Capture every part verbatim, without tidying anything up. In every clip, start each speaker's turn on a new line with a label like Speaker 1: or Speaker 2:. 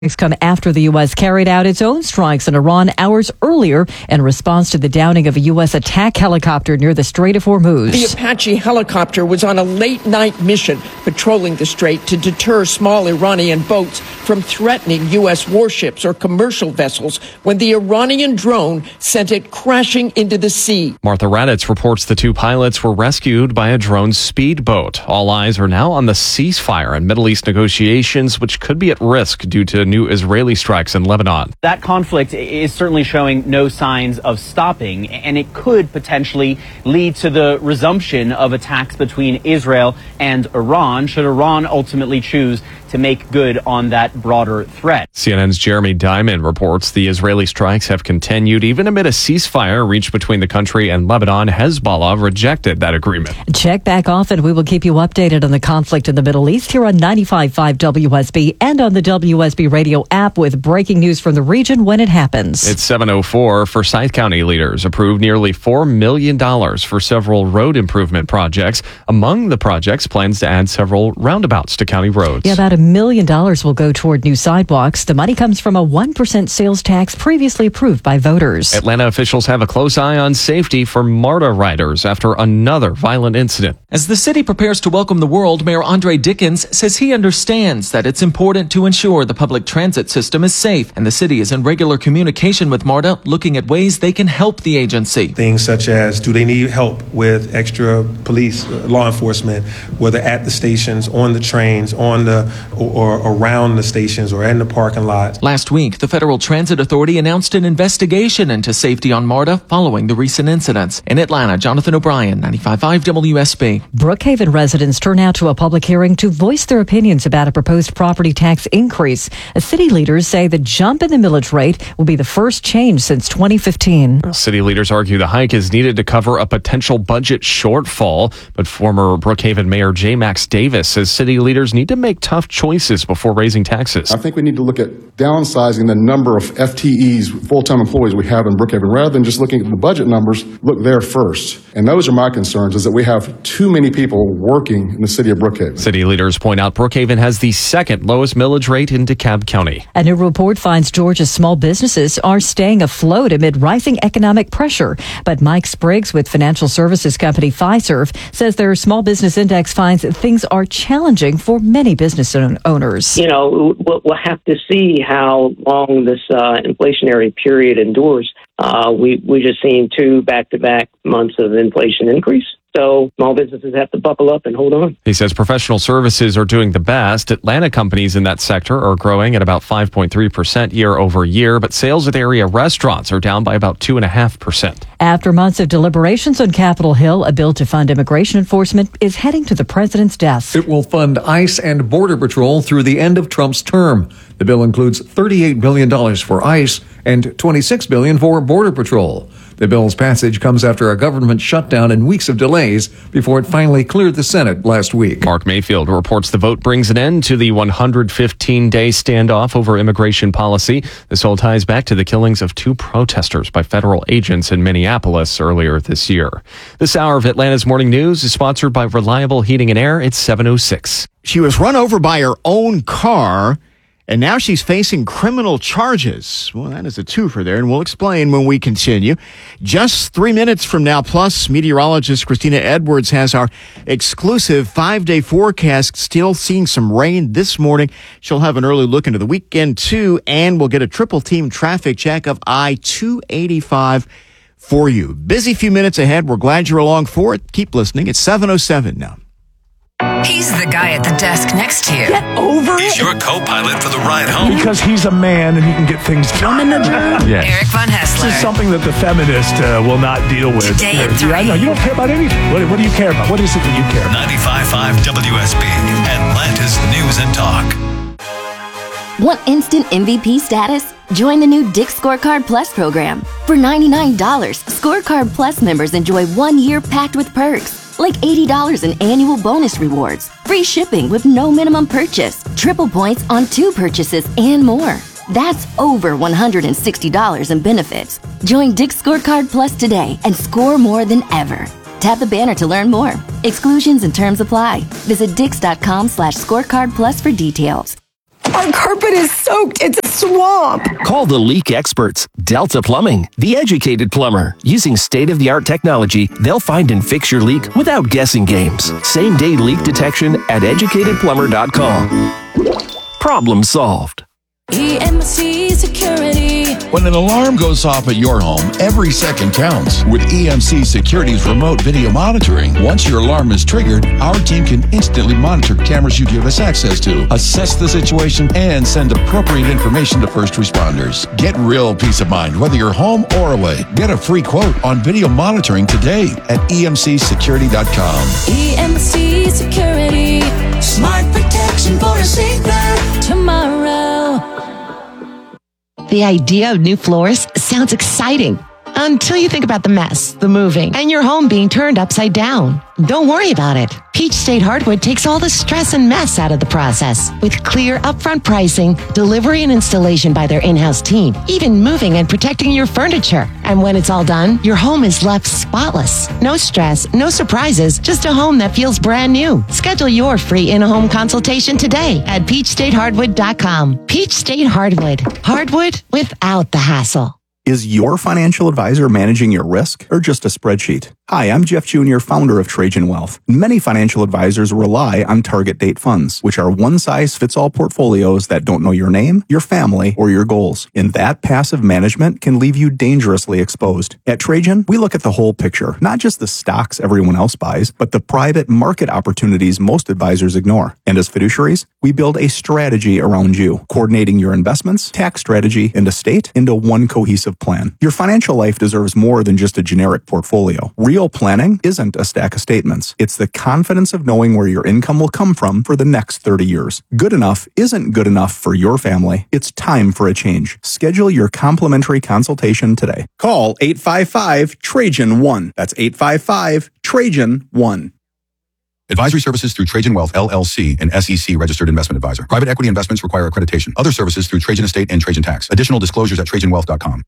Speaker 1: Come after the U S carried out its own strikes in Iran hours earlier in response to the downing of a U S attack helicopter near the Strait of Hormuz.
Speaker 2: The Apache helicopter was on a late-night mission patrolling the strait to deter small Iranian boats from threatening U S warships or commercial vessels when the Iranian drone sent it crashing into the sea.
Speaker 3: Martha Raddatz reports the two pilots were rescued by a drone speedboat. All eyes are now on the ceasefire and Middle East negotiations, which could be at risk due to new Israeli strikes in Lebanon.
Speaker 4: That conflict is certainly showing no signs of stopping, and it could potentially lead to the resumption of attacks between Israel and Iran, should Iran ultimately choose to make good on that broader threat.
Speaker 3: C N N's Jeremy Diamond reports the Israeli strikes have continued even amid a ceasefire reached between the country and Lebanon. Hezbollah rejected that agreement.
Speaker 1: Check back often. We will keep you updated on the conflict in the Middle East here on ninety-five point five W S B and on the W S B radio app with breaking news from the region when it happens.
Speaker 3: It's seven oh four. Forsyth County leaders approved nearly four million dollars for several road improvement projects. Among the projects, plans to add several roundabouts to county roads.
Speaker 1: Yeah, about a million dollars will go toward new sidewalks. The money comes from a one percent sales tax previously approved by voters.
Speaker 3: Atlanta officials have a close eye on safety for MARTA riders after another violent incident.
Speaker 5: As the city prepares to welcome the world, Mayor Andre Dickens says he understands that it's important to ensure the public transit system is safe, and the city is in regular communication with MARTA, looking at ways they can help the agency.
Speaker 6: Things such as, do they need help with extra police, uh, law enforcement, whether at the stations, on the trains, on the or, or around the stations or in the parking lot.
Speaker 5: Last week, the Federal Transit Authority announced an investigation into safety on MARTA following the recent incidents. In Atlanta, Jonathan O'Brien, ninety-five point five W S B.
Speaker 1: Brookhaven residents turn out to a public hearing to voice their opinions about a proposed property tax increase. City leaders say the jump in the millage rate will be the first change since twenty fifteen.
Speaker 3: City leaders argue the hike is needed to cover a potential budget shortfall, but former Brookhaven Mayor J. Max Davis says city leaders need to make tough choices before raising taxes.
Speaker 7: I think we need to look at downsizing the number of F T Es, full-time employees we have in Brookhaven. Rather than just looking at the budget numbers, look there first. And those are my concerns, is that we have too many people working in the city of Brookhaven.
Speaker 3: City leaders point out Brookhaven has the second lowest millage rate in DeKalb County.
Speaker 1: A new report finds Georgia's small businesses are staying afloat amid rising economic pressure. But Mike Spriggs with financial services company Fiserv says their small business index finds that things are challenging for many business owners.
Speaker 8: You know, we'll have to see how long this uh, inflationary period endures. Uh, we we just seen two back-to-back months of inflation increase. So small businesses have to buckle up and hold on.
Speaker 3: He says professional services are doing the best. Atlanta companies in that sector are growing at about five point three percent year over year, but sales at area restaurants are down by about two point five percent.
Speaker 1: After months of deliberations on Capitol Hill, a bill to fund immigration enforcement is heading to the president's desk.
Speaker 9: It will fund ICE and Border Patrol through the end of Trump's term. The bill includes thirty-eight billion dollars for ICE and twenty-six billion dollars for Border Patrol. The bill's passage comes after a government shutdown and weeks of delays before it finally cleared the Senate last week.
Speaker 3: Mark Mayfield reports the vote brings an end to the one hundred fifteen day standoff over immigration policy. This all ties back to the killings of two protesters by federal agents in Minneapolis earlier this year. This hour of Atlanta's Morning News is sponsored by Reliable Heating and Air. It's seven oh six.
Speaker 10: She was run over by her own car, and now she's facing criminal charges. Well, that is a twofer there, and we'll explain when we continue. Just three minutes from now, plus meteorologist Christina Edwards has our exclusive five-day forecast. Still seeing some rain this morning. She'll have an early look into the weekend, too, and we'll get a triple-team traffic check of I two eighty-five for you. Busy few minutes ahead. We're glad you're along for it. Keep listening. It's seven oh seven now.
Speaker 11: He's the guy at the desk next to you.
Speaker 12: Get over
Speaker 13: he's
Speaker 12: it.
Speaker 13: He's your co-pilot for the ride home.
Speaker 12: Because he's a man and he can get things done.
Speaker 3: Yeah.
Speaker 11: Eric Von Hessler.
Speaker 12: This is something that the feminist uh, will not deal with.
Speaker 11: Today at three.
Speaker 12: Yeah, I know. You don't care about anything. What, what do you care about? What is it that you care about?
Speaker 13: ninety-five point five W S B, Atlanta's News and Talk.
Speaker 14: Want instant M V P status? Join the new Dick's Scorecard Plus program. For ninety-nine dollars, Scorecard Plus members enjoy one year packed with perks, like eighty dollars in annual bonus rewards, free shipping with no minimum purchase, triple points on two purchases, and more. That's over one hundred sixty dollars in benefits. Join Dick's Scorecard Plus today and score more than ever. Tap the banner to learn more. Exclusions and terms apply. Visit dix.com slash scorecard plus for details.
Speaker 15: Our carpet is soaked. It's a swamp.
Speaker 16: Call the leak experts, Delta Plumbing, the educated plumber. Using state-of-the-art technology, they'll find and fix your leak without guessing games. Same-day leak detection at educated plumber dot com. Problem solved.
Speaker 17: E M C Security.
Speaker 18: When an alarm goes off at your home, every second counts. With E M C Security's remote video monitoring, once your alarm is triggered, our team can instantly monitor cameras you give us access to, assess the situation, and send appropriate information to first responders. Get real peace of mind whether you're home or away. Get a free quote on video monitoring today at E M C security dot com.
Speaker 17: E M C Security. Smart protection for a safer tomorrow.
Speaker 19: The idea of new floors sounds exciting until you think about the mess, the moving, and your home being turned upside down. Don't worry about it. Peach State Hardwood takes all the stress and mess out of the process. With clear upfront pricing, delivery and installation by their in-house team, even moving and protecting your furniture. And when it's all done, your home is left spotless. No stress, no surprises, just a home that feels brand new. Schedule your free in-home consultation today at peach state hardwood dot com. Peach State Hardwood. Hardwood without the hassle.
Speaker 20: Is your financial advisor managing your risk or just a spreadsheet? Hi, I'm Jeff Junior, founder of Trajan Wealth. Many financial advisors rely on target date funds, which are one-size-fits-all portfolios that don't know your name, your family, or your goals. And that passive management can leave you dangerously exposed. At Trajan, we look at the whole picture, not just the stocks everyone else buys, but the private market opportunities most advisors ignore. And as fiduciaries, we build a strategy around you, coordinating your investments, tax strategy, and estate into one cohesive plan. Your financial life deserves more than just a generic portfolio. Real planning isn't a stack of statements. It's the confidence of knowing where your income will come from for the next thirty years. Good enough isn't good enough for your family. It's time for a change. Schedule your complimentary consultation today. Call eight five five Trajan one. That's eight five five Trajan one.
Speaker 21: Advisory services through Trajan Wealth, L L C, an S E C registered investment advisor. Private equity investments require accreditation. Other services through Trajan Estate and Trajan Tax. Additional disclosures at trajan wealth dot com.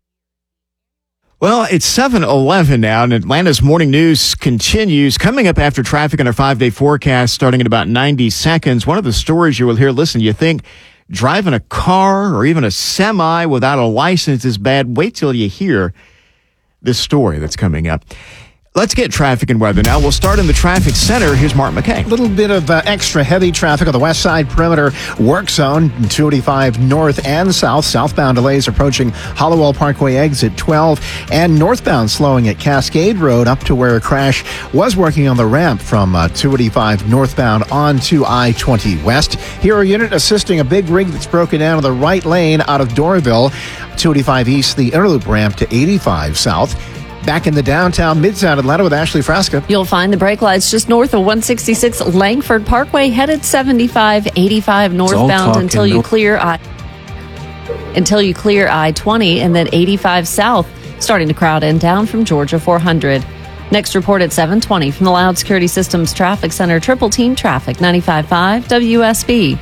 Speaker 10: Well, it's seven eleven now, and Atlanta's morning news continues. Coming up after traffic on our five-day forecast starting in about ninety seconds. One of the stories you will hear, listen, you think driving a car or even a semi without a license is bad. Wait till you hear this story that's coming up. Let's get traffic and weather now. We'll start in the traffic center. Here's Mark McKay.
Speaker 22: A little bit of uh, extra heavy traffic on the west side perimeter work zone, two eighty-five north and south. Southbound delays approaching Hollowell Parkway exit twelve, and northbound slowing at Cascade Road up to where a crash was working on the ramp from uh, two eighty-five northbound onto I twenty west. Hero unit assisting a big rig that's broken down in the right lane out of Doraville. two eighty-five east, the Interloop ramp to eighty-five south. Back in the downtown Midtown Atlanta with Ashley Frasca.
Speaker 23: You'll find the brake lights just north of one sixty-six Langford Parkway, headed seventy-five, eighty-five northbound until you clear I until you clear I twenty, and then eighty-five south, starting to crowd in down from Georgia four hundred. Next report at seven twenty from the Loud Security Systems Traffic Center. Triple Team Traffic, ninety-five point five W S B.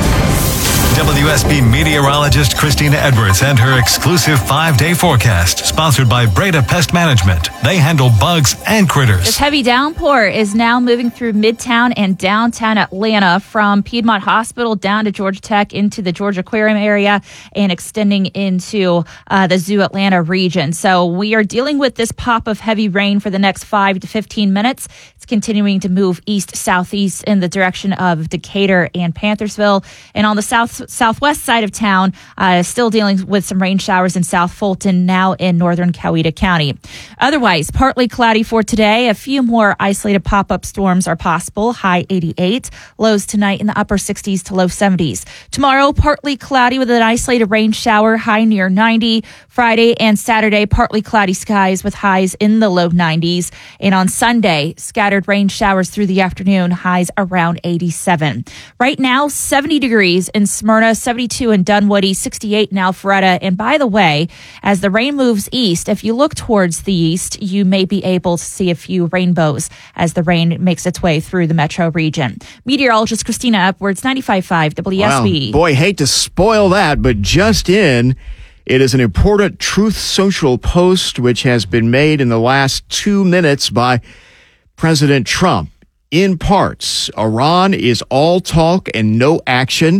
Speaker 13: W S B meteorologist Christina Edwards and her exclusive five-day forecast, sponsored by Breda Pest Management. They handle bugs and critters.
Speaker 24: This heavy downpour is now moving through Midtown and downtown Atlanta, from Piedmont Hospital down to Georgia Tech into the Georgia Aquarium area and extending into uh, the Zoo Atlanta region. So we are dealing with this pop of heavy rain for the next five to fifteen minutes. It's continuing to move east-southeast in the direction of Decatur and Panthersville. And on the south southwest side of town, uh, still dealing with some rain showers in South Fulton, now in northern Coweta County. Otherwise, partly cloudy for today. A few more isolated pop-up storms are possible. High eighty-eight. Lows tonight in the upper sixties to low seventies. Tomorrow, partly cloudy with an isolated rain shower. High near ninety. Friday and Saturday, partly cloudy skies with highs in the low nineties. And on Sunday, scattered rain showers through the afternoon. Highs around eighty-seven. Right now, seventy degrees in Smyrna, seventy-two in Dunwoody, sixty-eight in Alpharetta. And by the way, as the rain moves east, if you look towards the east, you may be able to see a few rainbows as the rain makes its way through the metro region. Meteorologist Christina Edwards, ninety-five point five W S B.
Speaker 10: Wow. Boy, hate to spoil that, but just in, it is an important Truth Social post which has been made in the last two minutes by President Trump. In parts, Iran is all talk and no action.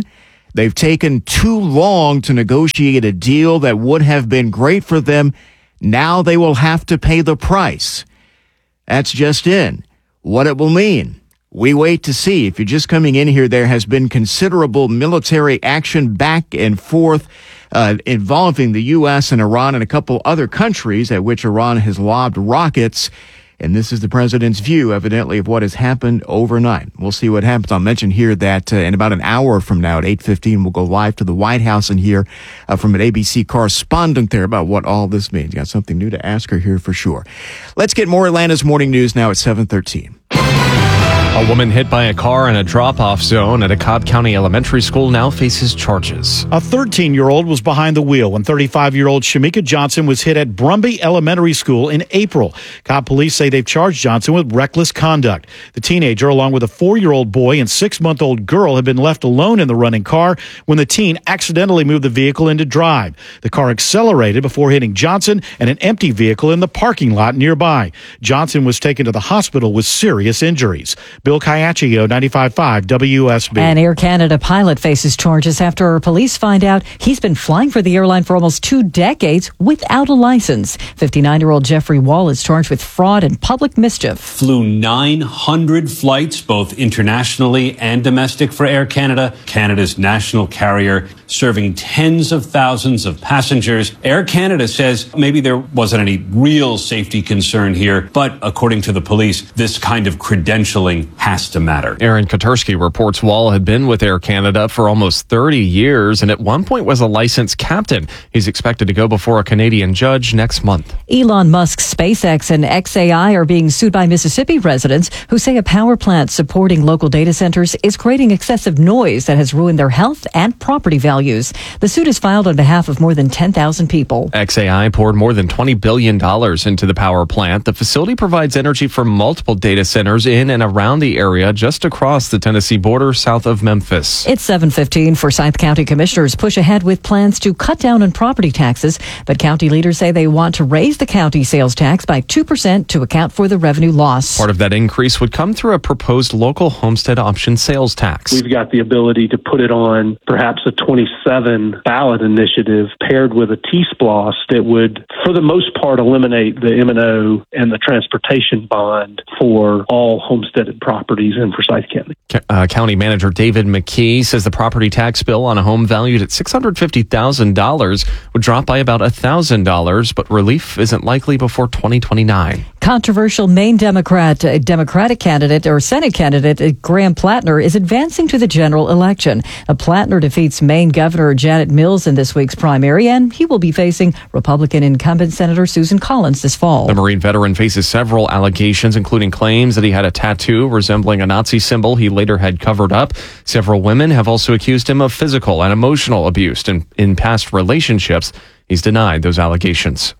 Speaker 10: They've taken too long to negotiate a deal that would have been great for them. Now they will have to pay the price. That's just in. What it will mean, we wait to see. If you're just coming in here, there has been considerable military action back and forth uh, involving the U S and Iran and a couple other countries at which Iran has lobbed rockets. And this is the president's view, evidently, of what has happened overnight. We'll see what happens. I'll mention here that uh, in about an hour from now at eight fifteen, we'll go live to the White House and hear uh, from an A B C correspondent there about what all this means. Got something new to ask her here for sure. Let's get more Atlanta's morning news now at seven thirteen.
Speaker 3: A woman hit by a car in a drop-off zone at a Cobb County elementary school now faces charges.
Speaker 2: A thirteen-year-old was behind the wheel when thirty-five-year-old Shamika Johnson was hit at Brumby Elementary School in April. Cobb police say they've charged Johnson with reckless conduct. The teenager, along with a four-year-old boy and six-month-old girl, had been left alone in the running car when the teen accidentally moved the vehicle into drive. The car accelerated before hitting Johnson and an empty vehicle in the parking lot nearby. Johnson was taken to the hospital with serious injuries. Bill Caiaccio, ninety-five point five W S B.
Speaker 1: An Air Canada pilot faces charges after police find out he's been flying for the airline for almost two decades without a license. fifty-nine-year-old Jeffrey Wall is charged with fraud and public mischief.
Speaker 4: Flew nine hundred flights, both internationally and domestic, for Air Canada, Canada's national carrier, serving tens of thousands of passengers. Air Canada says maybe there wasn't any real safety concern here, but according to the police, this kind of credentialing has to matter.
Speaker 3: Aaron Kotersky reports Wall had been with Air Canada for almost thirty years and at one point was a licensed captain. He's expected to go before a Canadian judge next month.
Speaker 1: Elon Musk's SpaceX and X A I are being sued by Mississippi residents who say a power plant supporting local data centers is creating excessive noise that has ruined their health and property values. The suit is filed on behalf of more than ten thousand people.
Speaker 3: X A I poured more than twenty billion dollars into the power plant. The facility provides energy for multiple data centers in and around the area just across the Tennessee border south of Memphis.
Speaker 1: It's seven fifteen. Forsyth County commissioners push ahead with plans to cut down on property taxes, but county leaders say they want to raise the county sales tax by two percent to account for the revenue loss.
Speaker 3: Part of that increase would come through a proposed local homestead option sales tax.
Speaker 5: We've got the ability to put it on perhaps a twenty-seven ballot initiative paired with a T-SPLOS that would, for the most part, eliminate the M and O and the transportation bond for all homesteaded properties in Forsyth County.
Speaker 3: Uh, County Manager David McKee says the property tax bill on a home valued at six hundred fifty thousand dollars would drop by about one thousand dollars, but relief isn't likely before twenty twenty-nine.
Speaker 1: Controversial Maine Democrat, uh, Democratic candidate or Senate candidate uh, Graham Plattner is advancing to the general election. Uh, Plattner defeats Maine Governor Janet Mills in this week's primary, and he will be facing Republican incumbent Senator Susan Collins this fall.
Speaker 3: The Marine veteran faces several allegations, including claims that he had a tattoo resembling a Nazi symbol he later had covered up. Several women have also accused him of physical and emotional abuse in, in past relationships. He's denied those allegations.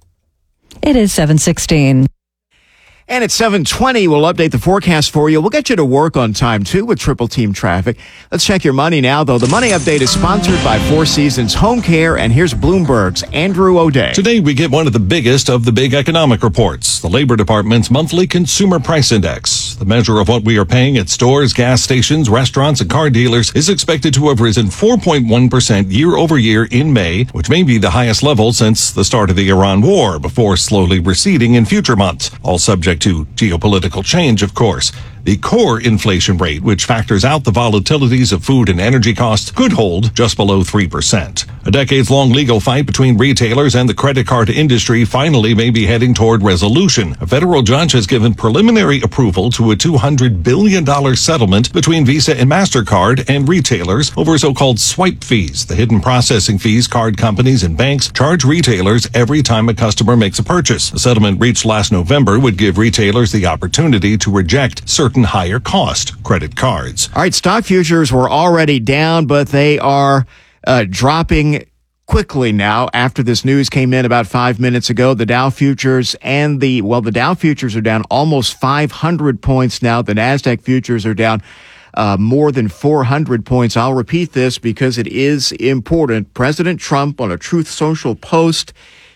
Speaker 1: It is seven sixteen.
Speaker 10: And at seven twenty, we'll update the forecast for you. We'll get you to work on time, too, with Triple Team Traffic. Let's check your money now, though. The Money Update is sponsored by Four Seasons Home Care, and here's Bloomberg's Andrew O'Day.
Speaker 6: Today, we get one of the biggest of the big economic reports, the Labor Department's monthly Consumer Price Index. The measure of what we are paying at stores, gas stations, restaurants, and car dealers is expected to have risen four point one percent year over year in May, which may be the highest level since the start of the Iran war, before slowly receding in future months, all subject to geopolitical change, of course. The core inflation rate, which factors out the volatilities of food and energy costs, could hold just below three percent. A decades-long legal fight between retailers and the credit card industry finally may be heading toward resolution. A federal judge has given preliminary approval to a two hundred billion dollars settlement between Visa and MasterCard and retailers over so-called swipe fees, the hidden processing fees card companies and banks charge retailers every time a customer makes a purchase. The settlement reached last November would give retailers the opportunity to reject certain higher cost credit cards.
Speaker 10: All right, stock futures were already down, but they are uh, dropping quickly now after this news came in about five minutes ago. The Dow futures and the, well, the Dow futures are down almost five hundred points now. The NASDAQ futures are down uh, more than four hundred points. I'll repeat this because it is important. President Trump on a Truth Social post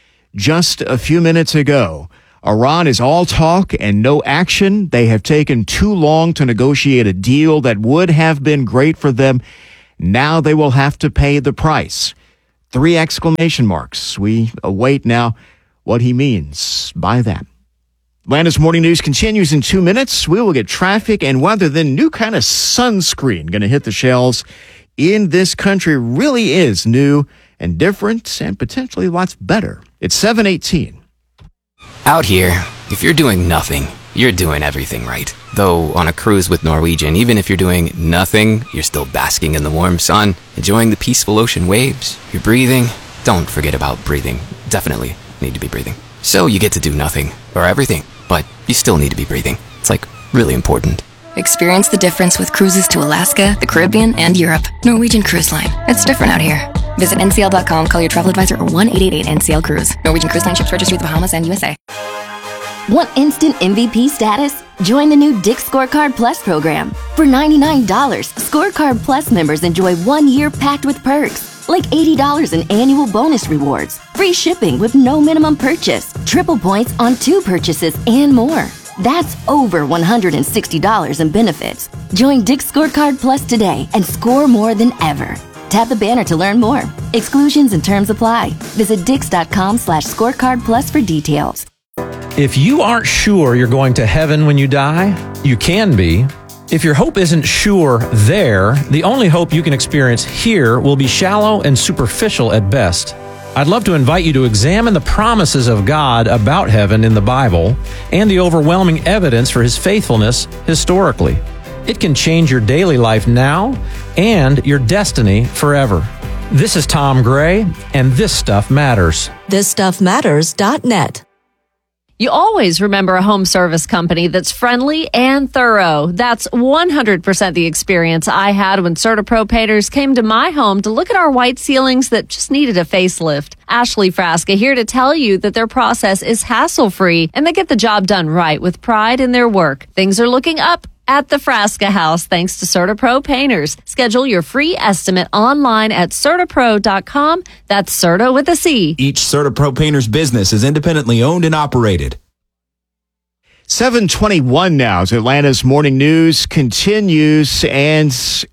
Speaker 10: just a few minutes ago. Iran is all talk and no action. They have taken too long to negotiate a deal that would have been great for them. Now they will have to pay the price. Three exclamation marks. We await now what he means by that. Atlanta's Morning News continues in two minutes. We will get traffic and weather, then new kind of sunscreen going to hit the shelves in this country. Really is new and different and potentially lots better. It's seven eighteen.
Speaker 7: Out here, if you're doing nothing, you're doing everything right. Though on a cruise with Norwegian, even if you're doing nothing, you're still basking in the warm sun, enjoying the peaceful ocean waves. You're breathing. Don't forget about breathing. Definitely need to be breathing. So you get to do nothing or everything, but you still need to be breathing. It's like really important.
Speaker 8: Experience the difference with cruises to Alaska, the Caribbean, and Europe. Norwegian Cruise Line. It's different out here. Visit N C L dot com, call your travel advisor, or one eight eight eight N C L Cruise. Norwegian Cruise Line ships registry the Bahamas and U S A.
Speaker 14: Want instant M V P status? Join the new Dick's Scorecard Plus program. For ninety-nine dollars, Scorecard Plus members enjoy one year packed with perks, like eighty dollars in annual bonus rewards, free shipping with no minimum purchase, triple points on two purchases, and more. That's over one hundred sixty dollars in benefits. Join Dick's Scorecard Plus today and score more than ever. Tap the banner to learn more. Exclusions and terms apply. Visit dix.com slash scorecard plus for details.
Speaker 9: If you aren't sure you're going to heaven when you die, you can be. If your hope isn't sure there, the only hope you can experience here will be shallow and superficial at best. I'd love to invite you to examine the promises of God about heaven in the Bible and the overwhelming evidence for His faithfulness historically. It can change your daily life now and your destiny forever. This is Tom Gray, and This Stuff Matters.
Speaker 11: this stuff matters dot net.
Speaker 23: You always remember a home service company that's friendly and thorough. That's one hundred percent the experience I had when CertaPro Painters came to my home to look at our white ceilings that just needed a facelift. Ashley Frasca here to tell you that their process is hassle-free and they get the job done right with pride in their work. Things are looking up at the Frasca House thanks to CertaPro Painters. Schedule your free estimate online at Certapro dot com. That's Certa with a C.
Speaker 25: Each CertaPro Painters business is independently owned and operated.
Speaker 10: seven twenty-one now as Atlanta's Morning News continues, and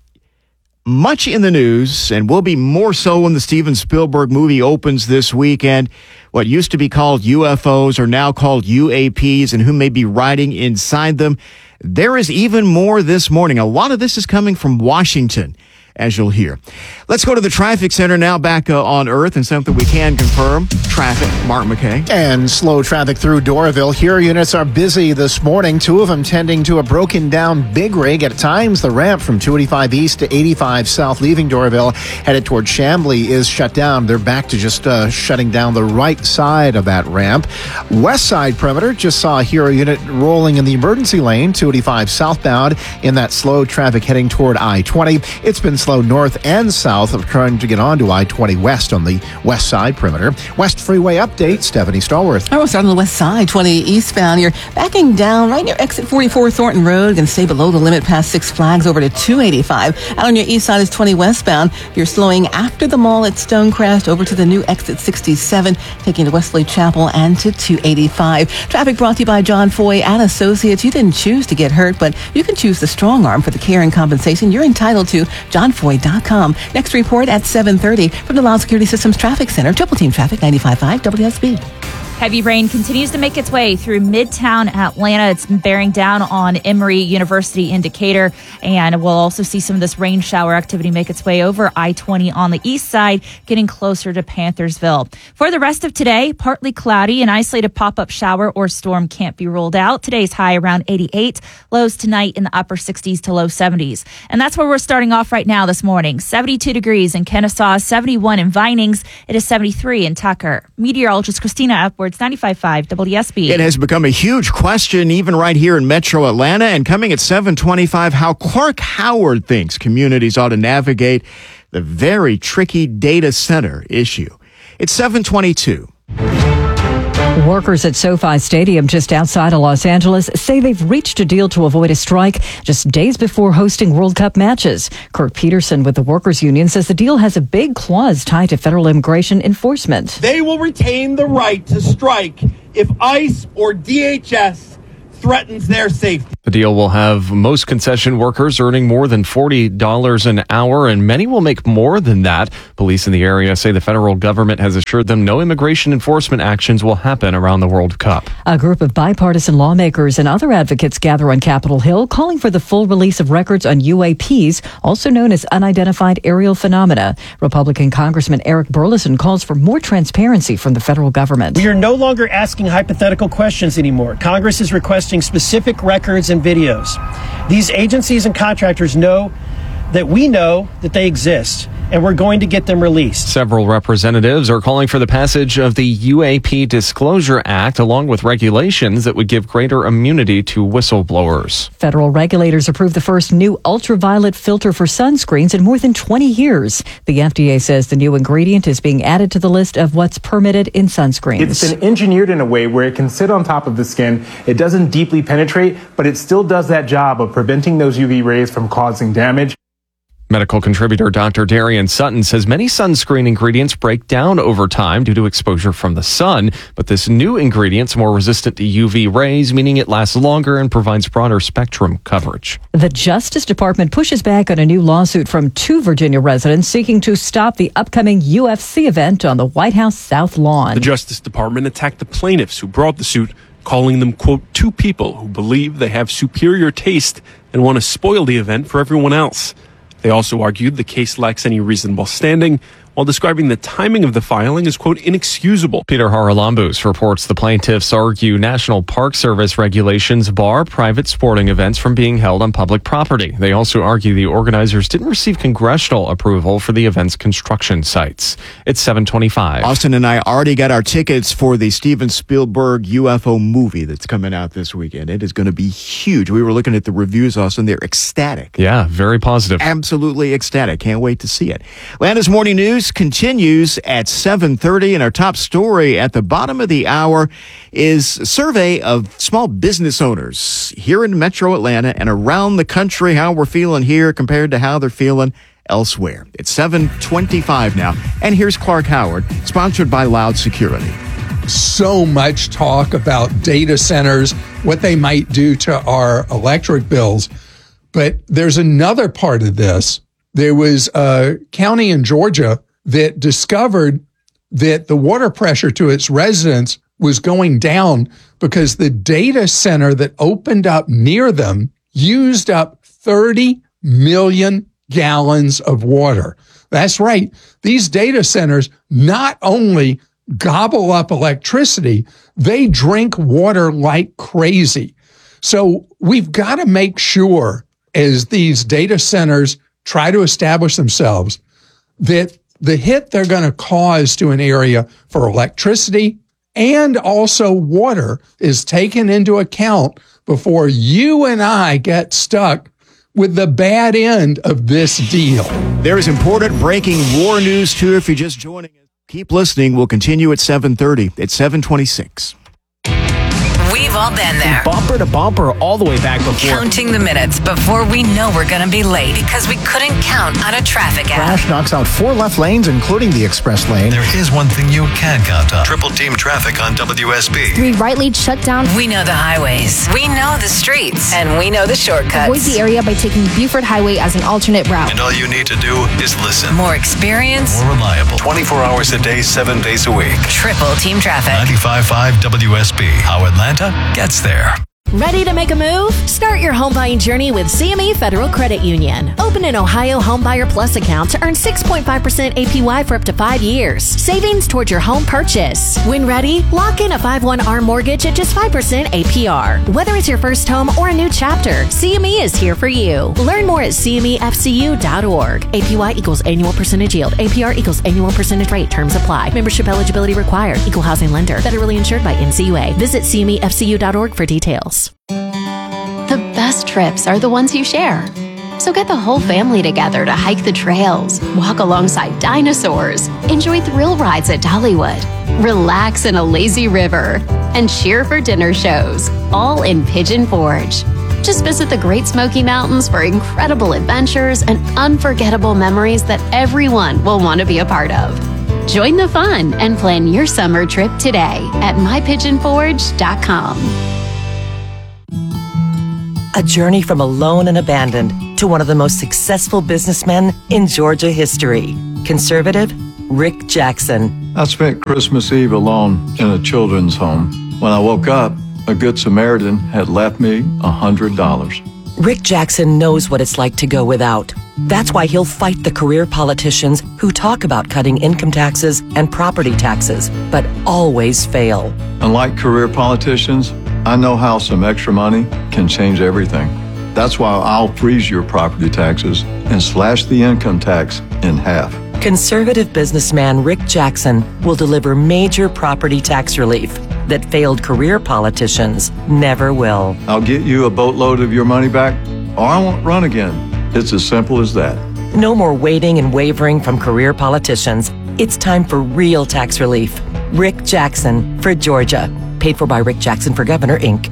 Speaker 10: much in the news, and will be more so when the Steven Spielberg movie opens this weekend. What used to be called U F Os are now called U A Ps, and who may be riding inside them. There is even more this morning. A lot of this is coming from Washington, as you'll hear. Let's go to the traffic center now, back uh, on Earth, and something we can confirm. Traffic, Mark McKay.
Speaker 22: And slow traffic through Doraville. Here units are busy this morning, two of them tending to a broken down big rig. At times, the ramp from two eighty-five east to eighty-five south leaving Doraville headed toward Chamblee is shut down. They're back to just uh, shutting down the right side of that ramp. West side perimeter just saw a Hero unit rolling in the emergency lane, two eighty-five southbound in that slow traffic heading toward I twenty. It's been slow north and south of trying to get onto I twenty west on the west side perimeter. West Freeway update, Stephanie Stallworth.
Speaker 26: I will start on the west side, twenty eastbound. You're backing down right near exit forty-four Thornton Road. Going to stay below the limit past Six Flags over to two eighty-five. Out on your east side is twenty westbound. You're slowing after the mall at Stonecrest over to the new exit sixty-seven, taking to Wesley Chapel and to two eighty-five. Traffic brought to you by John Foy and Associates. You didn't choose to get hurt, but you can choose the strong arm for the care and compensation you're entitled to. john foy dot com. Next report at seven thirty from the Loud Security Systems Traffic Center. Triple Team Traffic, ninety-five point five W S B.
Speaker 24: Heavy rain continues to make its way through Midtown Atlanta. It's bearing down on Emory University in Decatur, and we'll also see some of this rain shower activity make its way over I twenty on the east side, getting closer to Panthersville. For the rest of today, partly cloudy. An isolated pop-up shower or storm can't be ruled out. Today's high around eighty-eight, lows tonight in the upper sixties to low seventies. And that's where we're starting off right now this morning. seventy-two degrees in Kennesaw, seventy-one in Vinings. It is seventy-three in Tucker. Meteorologist Christina Upwards, ninety-five point five W S B.
Speaker 10: It has become a huge question even right here in Metro Atlanta, and coming at seven twenty-five, how Clark Howard thinks communities ought to navigate the very tricky data center issue. It's seven twenty-two.
Speaker 1: Workers at SoFi Stadium just outside of Los Angeles say they've reached a deal to avoid a strike just days before hosting World Cup matches. Kirk Peterson with the Workers Union says the deal has a big clause tied to federal immigration enforcement.
Speaker 27: They will retain the right to strike if ICE or D H S
Speaker 12: threatens their safety.
Speaker 3: The deal will have most concession workers earning more than forty dollars an hour, and many will make more than that. Police in the area say the federal government has assured them no immigration enforcement actions will happen around the World Cup.
Speaker 1: A group of bipartisan lawmakers and other advocates gather on Capitol Hill calling for the full release of records on U A Ps, also known as unidentified aerial phenomena. Republican Congressman Eric Burleson calls for more transparency from the federal government.
Speaker 15: We are no longer asking hypothetical questions anymore. Congress is requesting specific records and videos. These agencies and contractors know that we know that they exist, and we're going to get them released.
Speaker 3: Several representatives are calling for the passage of the U A P Disclosure Act, along with regulations that would give greater immunity to whistleblowers.
Speaker 1: Federal regulators approved the first new ultraviolet filter for sunscreens in more than twenty years. The F D A says the new ingredient is being added to the list of what's permitted in sunscreens.
Speaker 16: It's been engineered in a way where it can sit on top of the skin. It doesn't deeply penetrate, but it still does that job of preventing those U V rays from causing damage.
Speaker 3: Medical contributor Doctor Darian Sutton says many sunscreen ingredients break down over time due to exposure from the sun, but this new ingredient's more resistant to U V rays, meaning it lasts longer and provides broader spectrum coverage.
Speaker 1: The Justice Department pushes back on a new lawsuit from two Virginia residents seeking to stop the upcoming U F C event on the White House South Lawn.
Speaker 17: The Justice Department attacked the plaintiffs who brought the suit, calling them, quote, two people who believe they have superior taste and want to spoil the event for everyone else. They also argued the case lacks any reasonable standing, while describing the timing of the filing as, quote, inexcusable.
Speaker 3: Peter Haralambous reports the plaintiffs argue National Park Service regulations bar private sporting events from being held on public property. They also argue the organizers didn't receive congressional approval for the event's construction sites. It's seven twenty-five.
Speaker 10: Austin and I already got our tickets for the Steven Spielberg U F O movie that's coming out this weekend. It is going to be huge. We were looking at the reviews, Austin. They're ecstatic.
Speaker 3: Yeah, very positive.
Speaker 10: Absolutely ecstatic. Can't wait to see it. Atlanta's Morning News continues at seven thirty, and our top story at the bottom of the hour is a survey of small business owners here in Metro Atlanta and around the country, how we're feeling here compared to how they're feeling elsewhere. It's seven twenty-five now, and here's Clark Howard, sponsored by Loud Security.
Speaker 18: So much talk about data centers, what they might do to our electric bills, but there's another part of this. There was a county in Georgia that discovered that the water pressure to its residents was going down because the data center that opened up near them used up thirty million gallons of water. That's right. These data centers not only gobble up electricity, they drink water like crazy. So we've got to make sure, as these data centers try to establish themselves, that the hit they're going to cause to an area for electricity and also water is taken into account before you and I get stuck with the bad end of this deal.
Speaker 10: There is important breaking war news, too, if you're just joining us. Keep listening. We'll continue at seven thirty. It's seven twenty-six.
Speaker 19: We've all been there.
Speaker 27: Bumper to bumper all the way back before.
Speaker 19: Counting the minutes before we know we're going to be late because we couldn't count on a traffic app.
Speaker 22: Crash knocks out four left lanes, including the express lane.
Speaker 13: There is one thing you can count on. Triple team traffic on W S B.
Speaker 28: Three right lanes shut down.
Speaker 19: We know the highways. We know the streets. And we know the shortcuts.
Speaker 28: Avoid the area by taking Buford Highway as an alternate route.
Speaker 13: And all you need to do is listen.
Speaker 19: More experience.
Speaker 13: More reliable. twenty-four hours a day, seven days a week.
Speaker 19: Triple team traffic.
Speaker 13: ninety-five point five W S B. How Atlanta gets there.
Speaker 28: Ready to make a move? Start your home buying journey with C M E Federal Credit Union. Open an Ohio Homebuyer Plus account to earn six point five percent A P Y for up to five years. Savings towards your home purchase. When ready, lock in a five one R mortgage at just five percent A P R. Whether it's your first home or a new chapter, C M E is here for you. Learn more at C M E F C U dot org. A P Y equals annual percentage yield. A P R equals annual percentage rate. Terms apply. Membership eligibility required. Equal housing lender. Federally insured by N C U A. Visit C M E F C U dot org for details. The best trips are the ones you share. So get the whole family together to hike the trails, walk alongside dinosaurs, enjoy thrill rides at Dollywood, relax in a lazy river, and cheer for dinner shows, all in Pigeon Forge. Just visit the Great Smoky Mountains for incredible adventures and unforgettable memories that everyone will want to be a part of. Join the fun and plan your summer trip today at my pigeon forge dot com.
Speaker 2: A journey from alone and abandoned to one of the most successful businessmen in Georgia history. Conservative, Rick Jackson.
Speaker 4: I spent Christmas Eve alone in a children's home. When I woke up, a Good Samaritan had left me one hundred dollars.
Speaker 2: Rick Jackson knows what it's like to go without. That's why he'll fight the career politicians who talk about cutting income taxes and property taxes, but always fail.
Speaker 4: Unlike career politicians, I know how some extra money can change everything. That's why I'll freeze your property taxes and slash the income tax in half.
Speaker 2: Conservative businessman Rick Jackson will deliver major property tax relief that failed career politicians never will.
Speaker 4: I'll get you a boatload of your money back, or I won't run again. It's as simple as that.
Speaker 2: No more waiting and wavering from career politicians. It's time for real tax relief. Rick Jackson for Georgia. Paid for by Rick Jackson for Governor, Incorporated.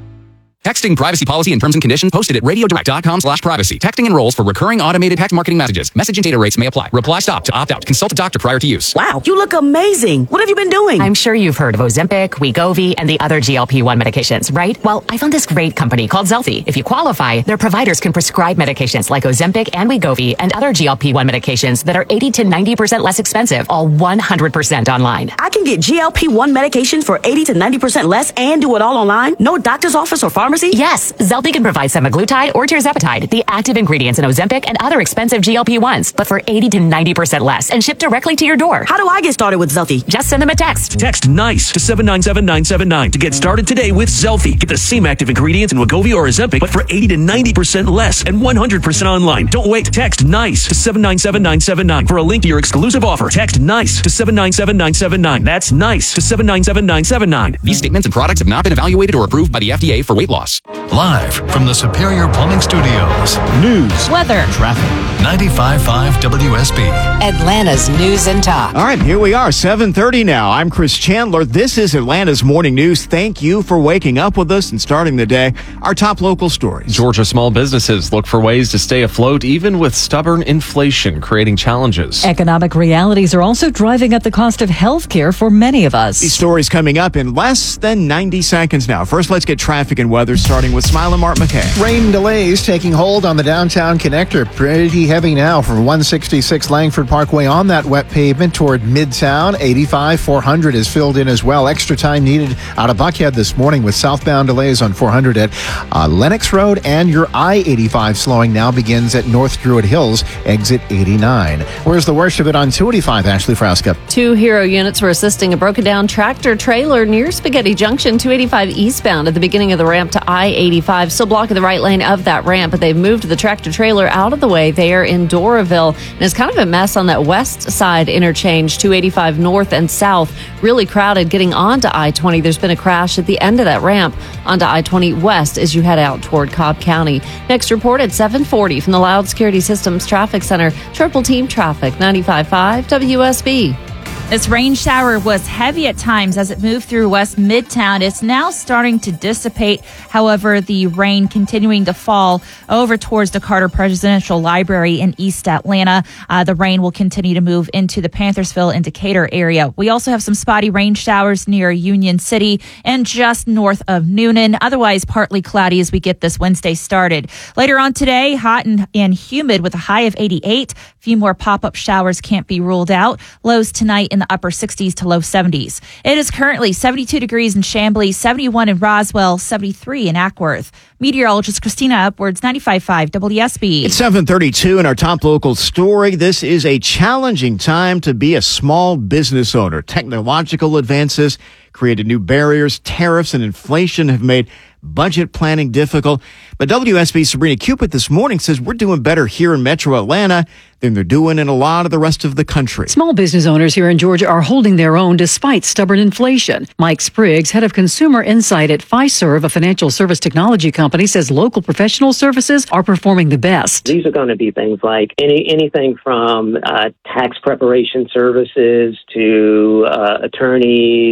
Speaker 5: Texting privacy policy and terms and conditions posted at radiodirect.com slash privacy. Texting enrolls for recurring automated text marketing messages. Message and data rates may apply. Reply stop to opt out. Consult a doctor prior to use.
Speaker 6: Wow, you look amazing. What have you been doing? I'm sure you've heard of Ozempic, Wegovy, and the other G L P one medications, right? Well, I found this great company called Zelfie. If you qualify, their providers can prescribe medications like Ozempic and Wegovy and other G L P one medications that are eighty to ninety percent less expensive, all one hundred percent online. I can get G L P one medications for eighty to ninety percent less and do it all online? No doctor's office or pharmacy? Yes, Zelfie can provide semaglutide or tirzepatide, the active ingredients in Ozempic and other expensive G L P ones, but for eighty to ninety percent less and shipped directly to your door. How do I get started with Zelfie? Just send them a text.
Speaker 7: Text NICE to seven nine seven nine seven nine to get started today with Zelfie. Get the same active ingredients in Wegovy or Ozempic, but for eighty to ninety percent less and one hundred percent online. Don't wait. Text NICE to seven nine seven nine seven nine for a link to your exclusive offer. Text NICE to seven nine seven nine seven nine. That's NICE to seven nine seven nine seven nine.
Speaker 5: These statements and products have not been evaluated or approved by the F D A for weight loss.
Speaker 13: Live from the Superior Plumbing Studios.
Speaker 10: News.
Speaker 24: Weather.
Speaker 10: Traffic.
Speaker 13: ninety-five point five W S B.
Speaker 28: Atlanta's News and Talk.
Speaker 10: All right, here we are, seven thirty now. I'm Chris Chandler. This is Atlanta's Morning News. Thank you for waking up with us and starting the day. Our top local stories.
Speaker 3: Georgia small businesses look for ways to stay afloat even with stubborn inflation creating challenges.
Speaker 1: Economic realities are also driving up the cost of health care for many of us.
Speaker 10: These stories coming up in less than ninety seconds now. First, let's get traffic and weather starting with Smile and Mark McKay.
Speaker 22: Rain delays taking hold on the downtown connector. Pretty heavy now from one sixty-six Langford Parkway on that wet pavement toward Midtown. eighty-five four hundred is filled in as well. Extra time needed out of Buckhead this morning with southbound delays on four hundred at uh, Lennox Road, and your I eighty-five slowing now begins at North Druid Hills, exit eighty-nine. Where's the worst of it on two eighty-five, Ashley Frauska?
Speaker 23: Two Hero units were assisting a broken down tractor trailer near Spaghetti Junction, two eighty-five eastbound at the beginning of the ramp to I eighty-five. Still blocking the right lane of that ramp, but they've moved the tractor trailer out of the way there in Doraville. And it's kind of a mess on that west side interchange, two eighty-five north and south. Really crowded getting onto I twenty. There's been a crash at the end of that ramp onto I twenty west as you head out toward Cobb County. Next report at seven forty from the Loud Security Systems Traffic Center. Triple Team Traffic, ninety-five point five W S B.
Speaker 24: This rain shower was heavy at times as it moved through West Midtown. It's now starting to dissipate. However, the rain continuing to fall over towards the Carter Presidential Library in East Atlanta. Uh, the rain will continue to move into the Panthersville and Decatur area. We also have some spotty rain showers near Union City and just north of Noonan. Otherwise, partly cloudy as we get this Wednesday started. Later on today, hot and, and humid with a high of eighty-eight. A few more pop-up showers can't be ruled out. Lows tonight in the upper sixties to low seventies. It is currently seventy-two degrees in Chamblee, seventy-one in Roswell, seventy-three in Ackworth. Meteorologist Christina Upwards, ninety-five point five W S B.
Speaker 10: It's seven thirty-two in our top local story. This is a challenging time to be a small business owner. Technological advances created new barriers. Tariffs and inflation have made budget planning difficult. But W S B's Sabrina Cupid this morning says we're doing better here in Metro Atlanta than they're doing in a lot of the rest of the country.
Speaker 12: Small business owners here in Georgia are holding their own despite stubborn inflation. Mike Spriggs, head of consumer insight at Fiserv, a financial service technology company, says local professional services are performing the best.
Speaker 20: These are going to be things like any anything from uh, tax preparation services to uh, attorneys, advertising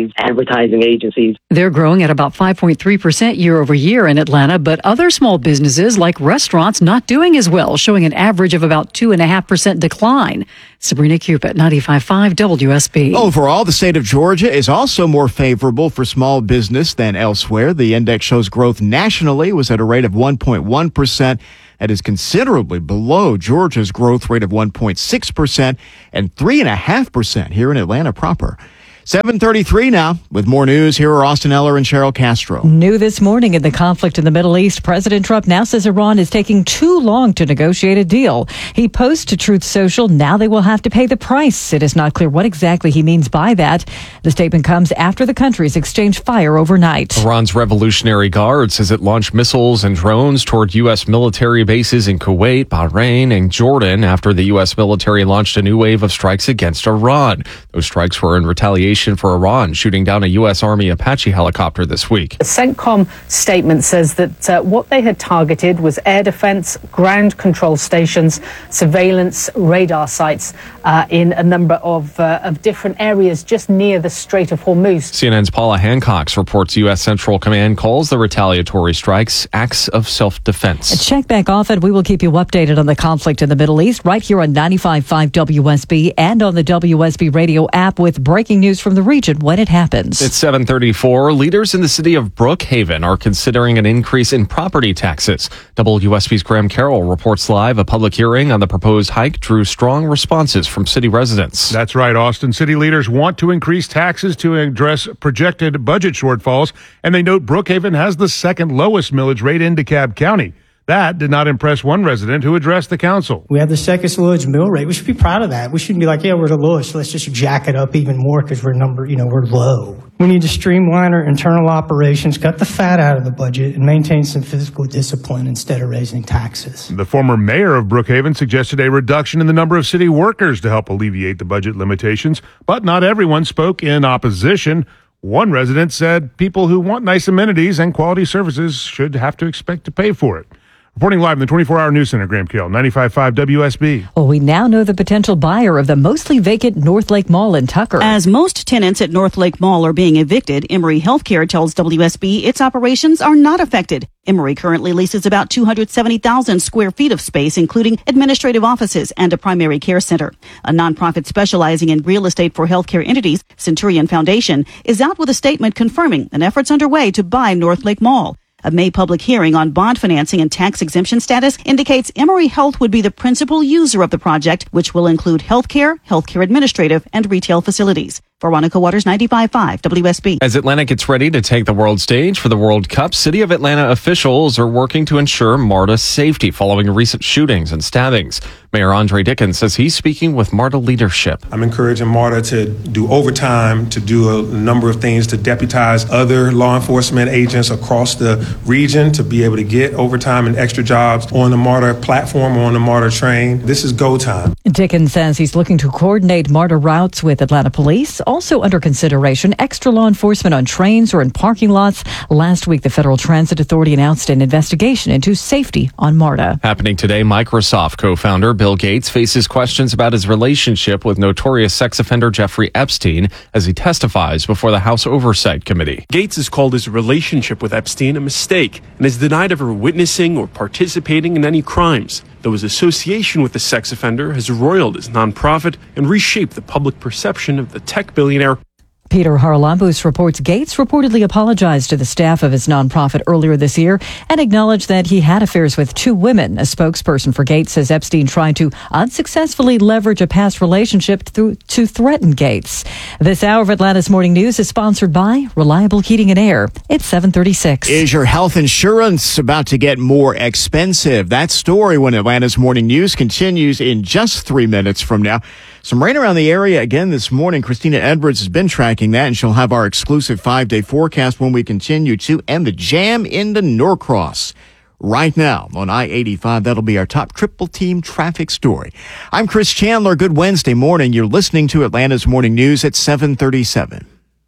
Speaker 20: advertising agencies.
Speaker 12: They're growing at about five point three percent year over year in Atlanta, but other small businesses like restaurants not doing as well, showing an average of about two point five percent decline. Sabrina Cupid, ninety-five point five W S B.
Speaker 10: Overall, the state of Georgia is also more favorable for small business than elsewhere. The index shows growth nationally was at a rate of one point one percent. That is considerably below Georgia's growth rate of one point six percent and three point five percent here in Atlanta proper. seven thirty-three now. With more news, here are Austin Eller and Cheryl Castro.
Speaker 1: New this morning in the conflict in the Middle East, President Trump now says Iran is taking too long to negotiate a deal. He posts to Truth Social, now they will have to pay the price. It is not clear what exactly he means by that. The statement comes after the countries exchanged fire overnight.
Speaker 3: Iran's Revolutionary Guard says it launched missiles and drones toward U S military bases in Kuwait, Bahrain, and Jordan after the U S military launched a new wave of strikes against Iran. Those strikes were in retaliation for Iran shooting down a U S Army Apache helicopter this week.
Speaker 8: The CENTCOM statement says that uh, what they had targeted was air defense, ground control stations, surveillance, radar sites uh, in a number of, uh, of different areas just near the Strait of Hormuz.
Speaker 3: C N N's Paula Hancock reports U S Central Command calls the retaliatory strikes acts of self-defense.
Speaker 1: Check back often. We will keep you updated on the conflict in the Middle East right here on ninety-five point five W S B and on the W S B radio app with breaking news from the region when it happens.
Speaker 3: It's seven thirty-four. Leaders in the city of Brookhaven are considering an increase in property taxes. W S B's Graham Carroll reports live. A public hearing on the proposed hike drew strong responses from city residents.
Speaker 9: That's right, Austin. City leaders want to increase taxes to address projected budget shortfalls, and they note Brookhaven has the second lowest millage rate in DeKalb County. That did not impress one resident who addressed the council.
Speaker 11: We have the second lowest mill rate. We should be proud of that. We shouldn't be like, yeah, we're the lowest. Let's just jack it up even more because we're number, you know, we're low. We need to streamline our internal operations, cut the fat out of the budget, and maintain some fiscal discipline instead of raising taxes.
Speaker 9: The former mayor of Brookhaven suggested a reduction in the number of city workers to help alleviate the budget limitations, but not everyone spoke in opposition. One resident said people who want nice amenities and quality services should have to expect to pay for it. Reporting live in the twenty-four hour News Center, Graham Carroll, ninety-five point five W S B.
Speaker 1: Well, we now know the potential buyer of the mostly vacant North Lake Mall in Tucker.
Speaker 14: As most tenants at North Lake Mall are being evicted, Emory Healthcare tells W S B its operations are not affected. Emory currently leases about two hundred seventy thousand square feet of space, including administrative offices and a primary care center. A nonprofit specializing in real estate for healthcare entities, Centurion Foundation, is out with a statement confirming an effort's underway to buy North Lake Mall. A May public hearing on bond financing and tax exemption status indicates Emory Health would be the principal user of the project, which will include healthcare, healthcare administrative, and retail facilities. Veronica Waters, ninety-five point five W S B.
Speaker 3: As Atlanta gets ready to take the world stage for the World Cup, City of Atlanta officials are working to ensure MARTA's safety following recent shootings and stabbings. Mayor Andre Dickens says he's speaking with MARTA leadership.
Speaker 15: I'm encouraging MARTA to do overtime, to do a number of things, to deputize other law enforcement agents across the region to be able to get overtime and extra jobs on the MARTA platform or on the MARTA train. This is go time.
Speaker 1: Dickens says he's looking to coordinate MARTA routes with Atlanta police. Also under consideration, extra law enforcement on trains or in parking lots. Last week, the Federal Transit Authority announced an investigation into safety on MARTA.
Speaker 3: Happening today, Microsoft co-founder Bill Gates faces questions about his relationship with notorious sex offender Jeffrey Epstein as he testifies before the House Oversight Committee.
Speaker 17: Gates has called his relationship with Epstein a mistake and has denied ever witnessing or participating in any crimes, though his association with the sex offender has roiled his nonprofit and reshaped the public perception of the tech billionaire.
Speaker 1: Peter Haralambous reports Gates reportedly apologized to the staff of his nonprofit earlier this year and acknowledged that he had affairs with two women. A spokesperson for Gates says Epstein tried to unsuccessfully leverage a past relationship through, to threaten Gates. This hour of Atlanta's Morning News is sponsored by Reliable Heating and Air. It's seven thirty-six.
Speaker 10: Is your health insurance about to get more expensive? That story when Atlanta's Morning News continues in just three minutes from now. Some rain around the area again this morning. Christina Edwards has been tracking that, and she'll have our exclusive five-day forecast when we continue to end the jam into Norcross. Right now on I eighty-five, that'll be our top triple team traffic story. I'm Chris Chandler. Good Wednesday morning. You're listening to Atlanta's Morning News at seven thirty-seven.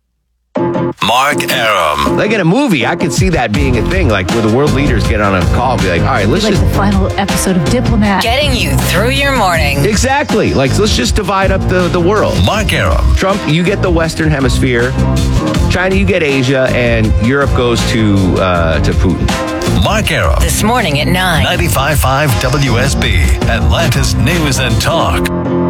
Speaker 21: Mark Arum. Like in a movie, I could see that being a thing, like where the world leaders get on a call and be like, all right, let's
Speaker 19: like
Speaker 21: just...
Speaker 19: the final episode of Diplomat. Getting you through your morning.
Speaker 21: Exactly. Like, let's just divide up the, the world. Mark Arum. Trump, you get the Western Hemisphere. China, you get Asia, and Europe goes to uh, to Putin.
Speaker 13: Mark Arum.
Speaker 19: This morning at nine.
Speaker 13: ninety-five point five W S B, Atlanta's News and Talk.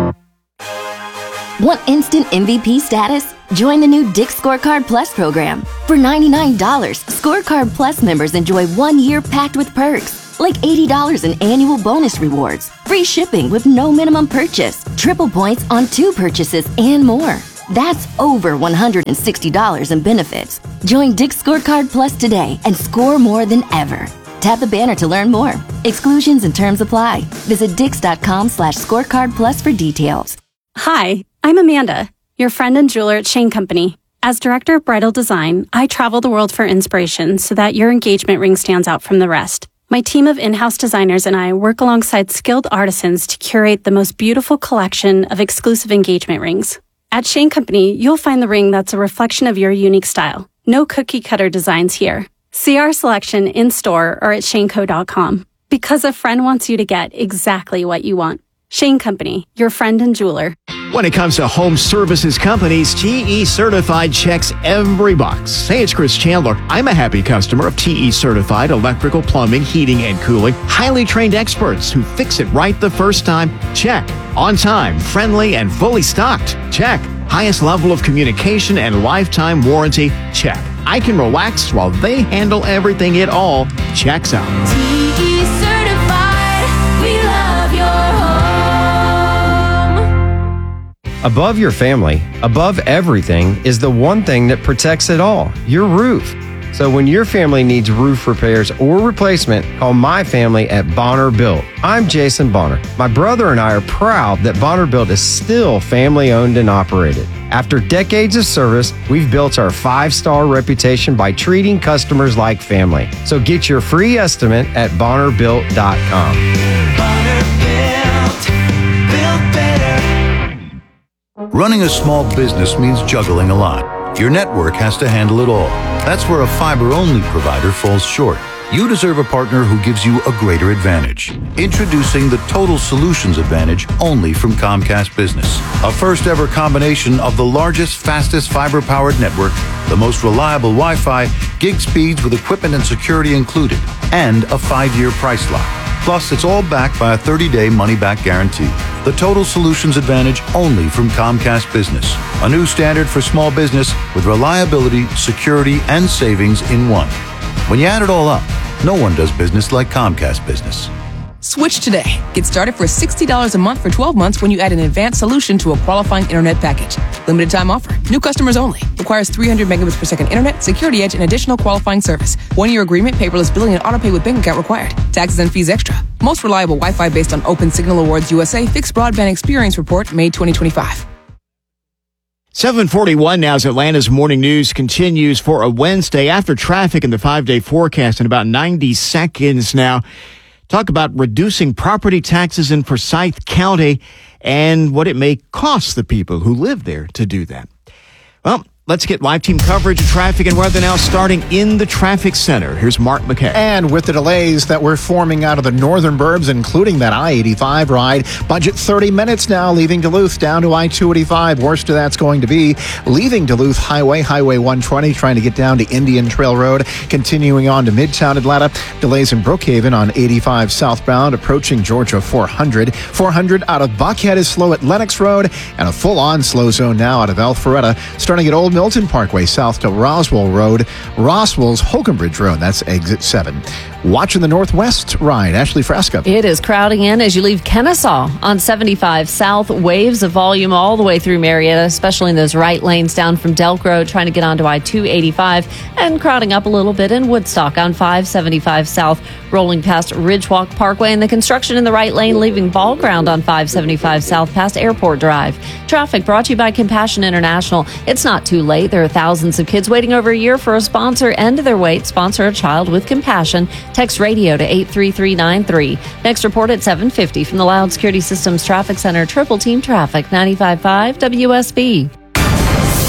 Speaker 2: Want instant M V P status? Join the new Dick's Scorecard Plus program. For ninety-nine dollars, Scorecard Plus members enjoy one year packed with perks, like eighty dollars in annual bonus rewards, free shipping with no minimum purchase, triple points on two purchases, and more. That's over one hundred sixty dollars in benefits. Join Dick's Scorecard Plus today and score more than ever. Tap the banner to learn more. Exclusions and terms apply. Visit dix.com slash scorecard plus for details.
Speaker 4: Hi, I'm Amanda, your friend and jeweler at Shane Company. As director of bridal design, I travel the world for inspiration so that your engagement ring stands out from the rest. My team of in-house designers and I work alongside skilled artisans to curate the most beautiful collection of exclusive engagement rings. At Shane Company, you'll find the ring that's a reflection of your unique style. No cookie-cutter designs here. See our selection in-store or at shane co dot com. Because a friend wants you to get exactly what you want. Shane Company, your friend and jeweler.
Speaker 10: When it comes to home services companies, T E Certified checks every box. Hey, it's Chris Chandler. I'm a happy customer of T E Certified electrical, plumbing, heating, and cooling. Highly trained experts who fix it right the first time. Check. On time, friendly, and fully stocked. Check. Highest level of communication and lifetime warranty. Check. I can relax while they handle everything. It all checks out.
Speaker 6: T E Certified, we love your home.
Speaker 16: Above your family, above everything, is the one thing that protects it all, your roof. So when your family needs roof repairs or replacement, call my family at Bonner Built. I'm Jason Bonner. My brother and I are proud that Bonner Built is still family owned and operated. After decades of service, we've built our five-star reputation by treating customers like family. So get your free estimate at bonner built dot com.
Speaker 18: Bonner Built, built better.
Speaker 25: Running a small business means juggling a lot. Your network has to handle it all. That's where a fiber-only provider falls short. You deserve a partner who gives you a greater advantage. Introducing the Total Solutions Advantage only from Comcast Business. A first-ever combination of the largest, fastest fiber-powered network, the most reliable Wi-Fi, gig speeds with equipment and security included, and a five-year price lock. Plus, it's all backed by a thirty-day money-back guarantee. The Total Solutions Advantage only from Comcast Business. A new standard for small business with reliability, security, and savings in one. When you add it all up, no one does business like Comcast Business.
Speaker 26: Switch today. Get started for sixty dollars a month for twelve months when you add an advanced solution to a qualifying internet package. Limited time offer. New customers only. Requires three hundred megabits per second internet, security edge, and additional qualifying service. One-year agreement, paperless billing, and autopay with bank account required. Taxes and fees extra. Most reliable Wi-Fi based on Open Signal Awards U S A Fixed Broadband Experience Report, May twenty twenty-five.
Speaker 10: seven forty-one now as Atlanta's morning news continues for a Wednesday after traffic in the five-day forecast in about ninety seconds now. Talk about reducing property taxes in Forsyth County and what it may cost the people who live there to do that. Well, let's get live team coverage of traffic and weather now starting in the traffic center. Here's Mark McKay.
Speaker 22: And with the delays that we're forming out of the northern burbs, including that I eighty-five ride, budget thirty minutes now, leaving Duluth down to I two eighty-five. Worst of that's going to be leaving Duluth Highway, Highway one twenty, trying to get down to Indian Trail Road, continuing on to Midtown Atlanta. Delays in Brookhaven on eighty-five southbound, approaching Georgia four hundred. four hundred out of Buckhead is slow at Lennox Road, and a full-on slow zone now out of Alpharetta, starting at Old Milton Parkway south to Roswell Road, Roswell's Holcomb Bridge Road. That's exit seven. Watching the Northwest ride, Ashley Fresca.
Speaker 23: It is crowding in as you leave Kennesaw on seventy-five south. Waves of volume all the way through Marietta, especially in those right lanes down from Delk Road, trying to get onto I two eighty-five, and crowding up a little bit in Woodstock on five seventy-five south, rolling past Ridgewalk Parkway, and the construction in the right lane leaving Ball Ground on five seventy-five south past Airport Drive. Traffic brought to you by Compassion International. It's not too late. There are thousands of kids waiting over a year for a sponsor. End their wait. Sponsor a child with compassion. Text radio to eight three three nine three. Next report at seven fifty from the Loud Security Systems Traffic Center. Triple Team Traffic, ninety-five point five W S B.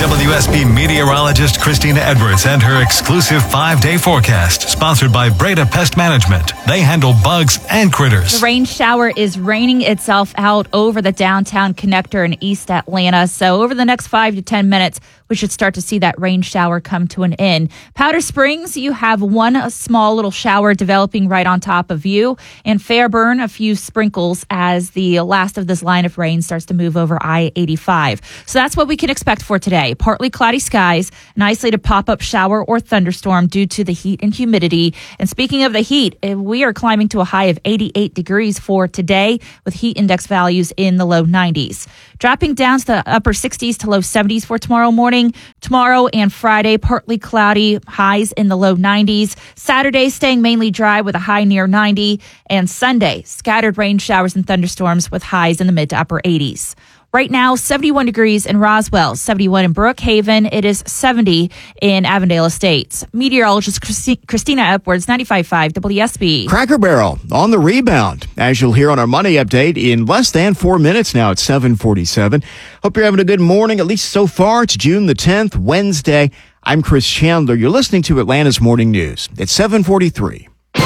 Speaker 13: W S B meteorologist Christina Edwards and her exclusive five-day forecast, sponsored by Breda Pest Management. They handle bugs and critters.
Speaker 5: The rain shower is raining itself out over the downtown connector in East Atlanta. So over the next five to ten minutes, we should start to see that rain shower come to an end. Powder Springs, you have one small little shower developing right on top of you. And Fairburn, a few sprinkles as the last of this line of rain starts to move over I eighty-five. So that's what we can expect for today. Partly cloudy skies, an isolated pop-up shower or thunderstorm due to the heat and humidity. And speaking of the heat, we are climbing to a high of eighty-eight degrees for today with heat index values in the low nineties. Dropping down to the upper sixties to low seventies for tomorrow morning. Tomorrow and Friday, partly cloudy, highs in the low nineties. Saturday, staying mainly dry with a high near ninety. And Sunday, scattered rain showers and thunderstorms with highs in the mid to upper eighties. Right now, seventy-one degrees in Roswell, seventy-one in Brookhaven. It is seventy in Avondale Estates. Meteorologist Christi- Christina Edwards, ninety-five point five W S B.
Speaker 10: Cracker Barrel on the rebound, as you'll hear on our money update in less than four minutes now at seven forty-seven. Hope you're having a good morning, at least so far. It's June the tenth, Wednesday. I'm Chris Chandler. You're listening to Atlanta's Morning News. It's seven forty-three.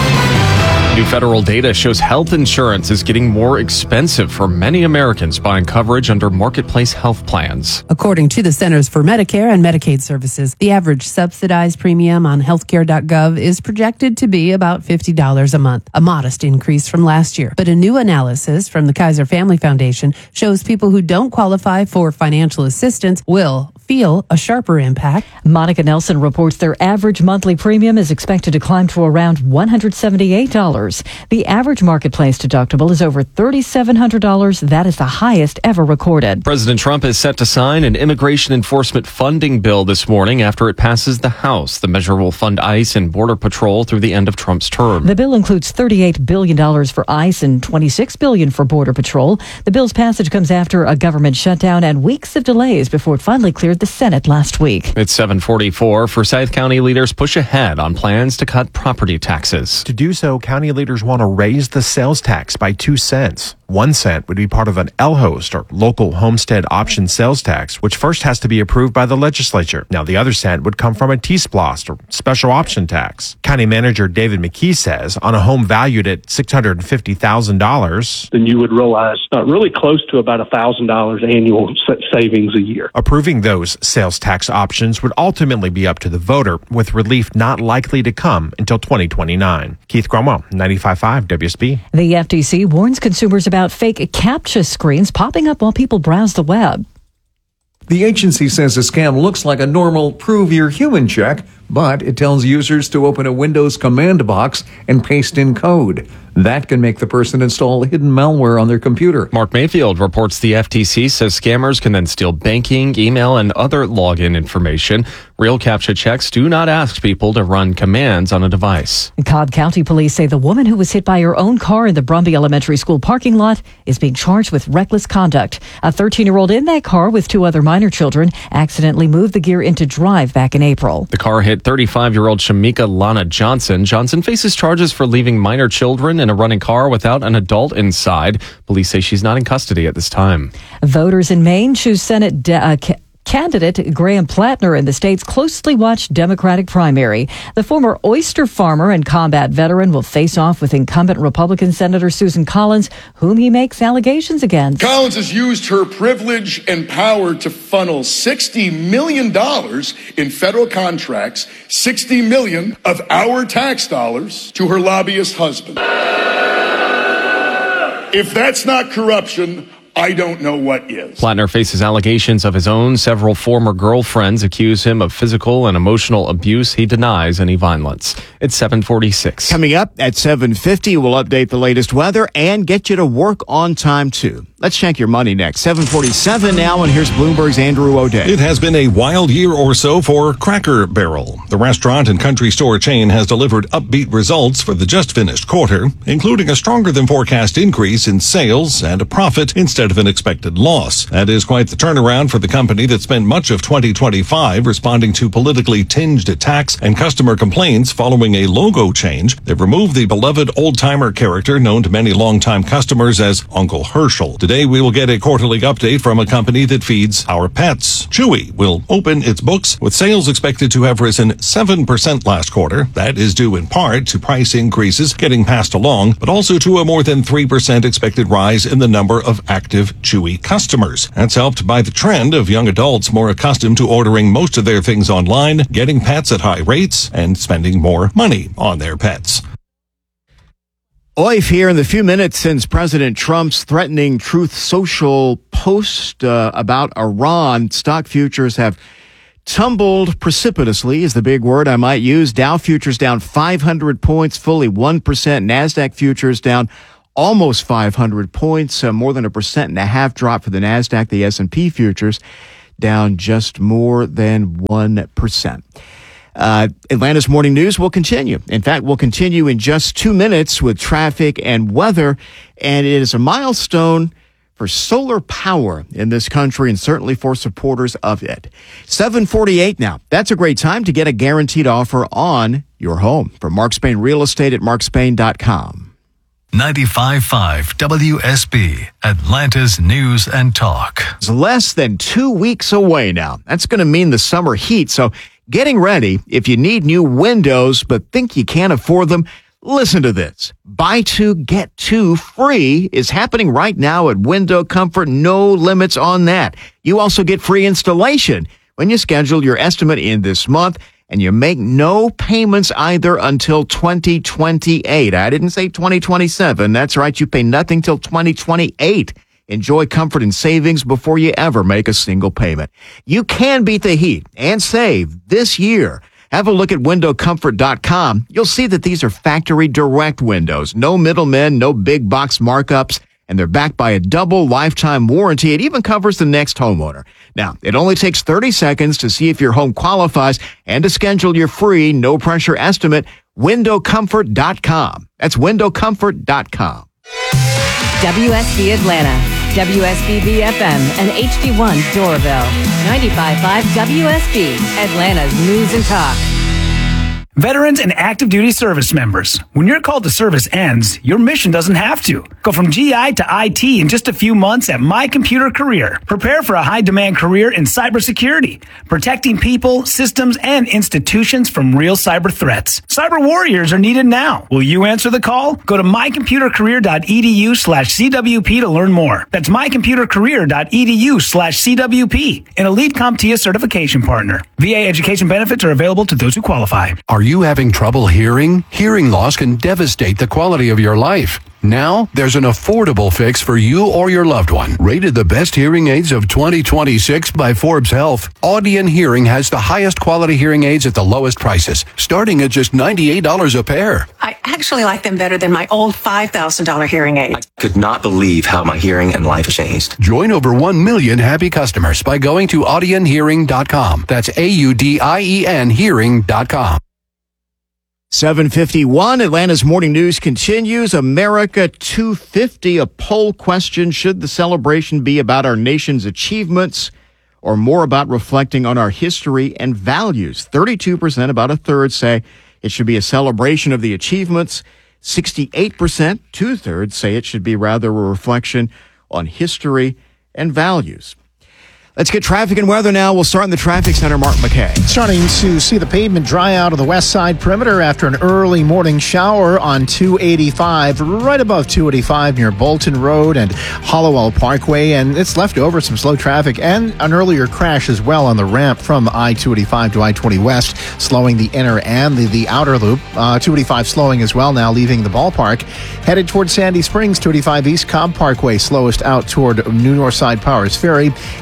Speaker 3: New federal data shows health insurance is getting more expensive for many Americans buying coverage under marketplace health plans.
Speaker 7: According to the Centers for Medicare and Medicaid Services, the average subsidized premium on healthcare dot gov is projected to be about fifty dollars a month, a modest increase from last year. But a new analysis from the Kaiser Family Foundation shows people who don't qualify for financial assistance will feel a sharper impact.
Speaker 1: Monica Nelson reports their average monthly premium is expected to climb to around one hundred seventy-eight dollars. The average marketplace deductible is over three thousand seven hundred dollars. That is the highest ever recorded.
Speaker 3: President Trump is set to sign an immigration enforcement funding bill this morning after it passes the House. The measure will fund ICE and Border Patrol through the end of Trump's term.
Speaker 1: The bill includes thirty-eight billion dollars for ICE and twenty-six billion dollars for Border Patrol. The bill's passage comes after a government shutdown and weeks of delays before it finally cleared the Senate last week.
Speaker 3: It's seven forty-four. Forsyth County leaders push ahead on plans to cut property taxes.
Speaker 8: To do so, county leaders want to raise the sales tax by two cents. One cent would be part of an L HOST, or local homestead option sales tax, which first has to be approved by the legislature. Now, the other cent would come from a T-SPLOST, or special option tax. County Manager David McKee says on a home valued at six hundred fifty thousand dollars,
Speaker 12: then you would realize uh, really close to about one thousand dollars annual savings a year.
Speaker 8: Approving those sales tax options would ultimately be up to the voter, with relief not likely to come until twenty twenty-nine. Keith Cromwell, ninety-five point five W S B.
Speaker 1: The F T C warns consumers about fake CAPTCHA screens popping up while people browse the web.
Speaker 20: The agency says the scam looks like a normal prove you're human check, but it tells users to open a Windows command box and paste in code. That can make the person install hidden malware on their computer.
Speaker 3: Mark Mayfield reports the F T C says scammers can then steal banking, email, and other login information. Real CAPTCHA checks do not ask people to run commands on a device.
Speaker 1: Cobb County police say the woman who was hit by her own car in the Brumby Elementary School parking lot is being charged with reckless conduct. A thirteen-year-old in that car with two other minor children accidentally moved the gear into drive back in April.
Speaker 3: The car hit thirty-five-year-old Shamika Lana Johnson. Johnson faces charges for leaving minor children in a running car without an adult inside. Police say she's not in custody at this time.
Speaker 1: Voters in Maine choose Senate de- uh, ca- candidate Graham Plattner in the state's closely watched Democratic primary. The former oyster farmer and combat veteran will face off with incumbent Republican Senator Susan Collins, whom he makes allegations against.
Speaker 24: Collins has used her privilege and power to funnel sixty million dollars in federal contracts, sixty million dollars of our tax dollars, to her lobbyist husband. If that's not corruption, I don't know what is.
Speaker 3: Plattner faces allegations of his own. Several former girlfriends accuse him of physical and emotional abuse. He denies any violence. It's seven forty-six.
Speaker 10: Coming up at seven fifty, we'll update the latest weather and get you to work on time, too. Let's check your money next. seven forty-seven now, and here's Bloomberg's Andrew O'Day.
Speaker 27: It has been a wild year or so for Cracker Barrel. The restaurant and country store chain has delivered upbeat results for the just finished quarter, including a stronger than forecast increase in sales and a profit instead instead of an expected loss. That is quite the turnaround for the company that spent much of twenty twenty-five responding to politically tinged attacks and customer complaints following a logo change. They've removed the beloved old-timer character known to many longtime customers as Uncle Herschel. Today we will get a quarterly update from a company that feeds our pets. Chewy will open its books with sales expected to have risen seven percent last quarter. That is due in part to price increases getting passed along, but also to a more than three percent expected rise in the number of active Chewy customers. That's helped by the trend of young adults more accustomed to ordering most of their things online, getting pets at high rates, and spending more money on their pets.
Speaker 10: Oif here in the few minutes since President Trump's threatening Truth Social post uh, about Iran. Stock futures have tumbled precipitously is the big word I might use. Dow futures down five hundred points, fully one percent. NASDAQ futures down almost five hundred points, uh, more than a percent and a half drop for the NASDAQ. The S and P futures down just more than one percent. Uh, Atlanta's Morning News will continue. In fact, we'll continue in just two minutes with traffic and weather. And it is a milestone for solar power in this country and certainly for supporters of it. seven forty-eight now. That's a great time to get a guaranteed offer on your home. From Mark Spain Real Estate at mark spain dot com.
Speaker 13: ninety-five point five W S B, Atlanta's News and Talk.
Speaker 10: It's less than two weeks away now. That's going to mean the summer heat. So getting ready, if you need new windows but think you can't afford them, listen to this. Buy two, get two free is happening right now at Window Comfort. No limits on that. You also get free installation when you schedule your estimate in this month, and you make no payments either until twenty twenty-eight. I didn't say twenty twenty-seven. That's right. You pay nothing till twenty twenty-eight. Enjoy comfort and savings before you ever make a single payment. You can beat the heat and save this year. Have a look at window comfort dot com. You'll see that these are factory direct windows. No middlemen, no big box markups, and they're backed by a double lifetime warranty. It even covers the next homeowner. Now, it only takes thirty seconds to see if your home qualifies and to schedule your free, no pressure estimate. window comfort dot com. That's window comfort dot com.
Speaker 9: W S B Atlanta, W S B B F M, and H D one Doraville. ninety-five point five W S B, Atlanta's News and Talk.
Speaker 11: Veterans and active duty service members, when your call to service ends, your mission doesn't have to. Go from G I to I T in just a few months at My Computer Career. Prepare for a high-demand career in cybersecurity, protecting people, systems, and institutions from real cyber threats. Cyber warriors are needed now. Will you answer the call? Go to my computer career dot e d u slash C W P to learn more. That's my computer career dot e d u slash C W P, an Elite CompTIA certification partner. V A education benefits are available to those who qualify.
Speaker 14: Are you having trouble hearing? Hearing loss can devastate the quality of your life. Now, there's an affordable fix for you or your loved one. Rated the best hearing aids of twenty twenty-six by Forbes Health, Audion Hearing has the highest quality hearing aids at the lowest prices, starting at just ninety-eight dollars a pair.
Speaker 15: I actually like them better than my old five thousand dollars hearing aid.
Speaker 17: I could not believe how my hearing and life has changed.
Speaker 14: Join over one million happy customers by going to audion hearing dot com. That's A U D I E N hearing dot com.
Speaker 10: seven fifty-one, Atlanta's Morning News continues. America two fifty, a poll question. Should the celebration be about our nation's achievements or more about reflecting on our history and values? thirty-two percent, about a third, say it should be a celebration of the achievements. sixty-eight percent, two-thirds, say it should be rather a reflection on history and values. Let's get traffic and weather now. We'll start in the traffic center. Mark McKay.
Speaker 22: Starting to see the pavement dry out of the west side perimeter after an early morning shower on two eighty-five, right above two eighty-five near Bolton Road and Hollowell Parkway. And it's left over some slow traffic and an earlier crash as well on the ramp from I two eighty-five to I twenty West, slowing the inner and the, the outer loop. Uh, two eighty-five slowing as well now, leaving the ballpark. Headed toward Sandy Springs, two eighty-five East Cobb Parkway, slowest out toward New Northside Powers Ferry, and Phil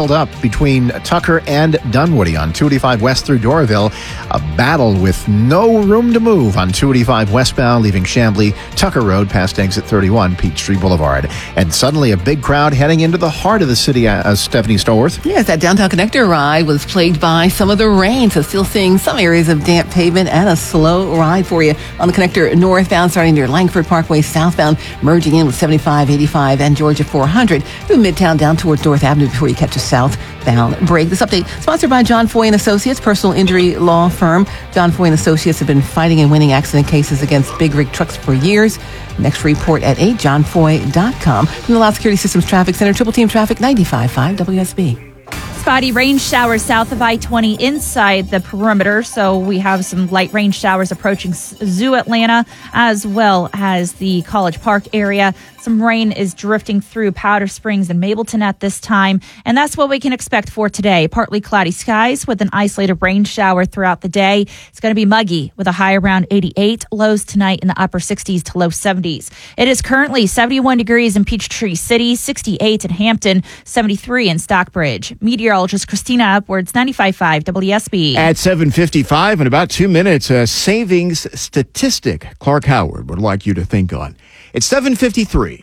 Speaker 22: held up between Tucker and Dunwoody on two eighty-five west through Doraville. A battle with no room to move on two eighty-five westbound, leaving Chamblee, Tucker Road past exit thirty-one, Peachtree Boulevard. And suddenly a big crowd heading into the heart of the city, uh, Stephanie Stallworth.
Speaker 2: Yes, that downtown connector ride was plagued by some of the rain, so still seeing some areas of damp pavement and a slow ride for you on the connector northbound, starting near Langford Parkway, southbound, merging in with seventy-five, eighty-five, and Georgia four hundred through Midtown down towards North Avenue before you catch a southbound break. This update sponsored by John Foy and Associates, personal injury law firm. John Foy and Associates have been fighting and winning accident cases against big rig trucks for years. Next report at eight, john foy dot com. From the Loud Security Systems Traffic Center, Triple Team Traffic, ninety-five point five W S B.
Speaker 5: Spotty rain showers south of I twenty inside the perimeter. So we have some light rain showers approaching Zoo Atlanta as well as the College Park area. Some rain is drifting through Powder Springs and Mableton at this time, and that's what we can expect for today. Partly cloudy skies with an isolated rain shower throughout the day. It's going to be muggy with a high around eighty-eight, lows tonight in the upper sixties to low seventies. It is currently seventy-one degrees in Peachtree City, sixty-eight in Hampton, seventy-three in Stockbridge. Meteorologist Christina Upwards, ninety-five point five W S B.
Speaker 10: At seven fifty-five, in about two minutes, a savings statistic Clark Howard would like you to think on. It's seven fifty-three.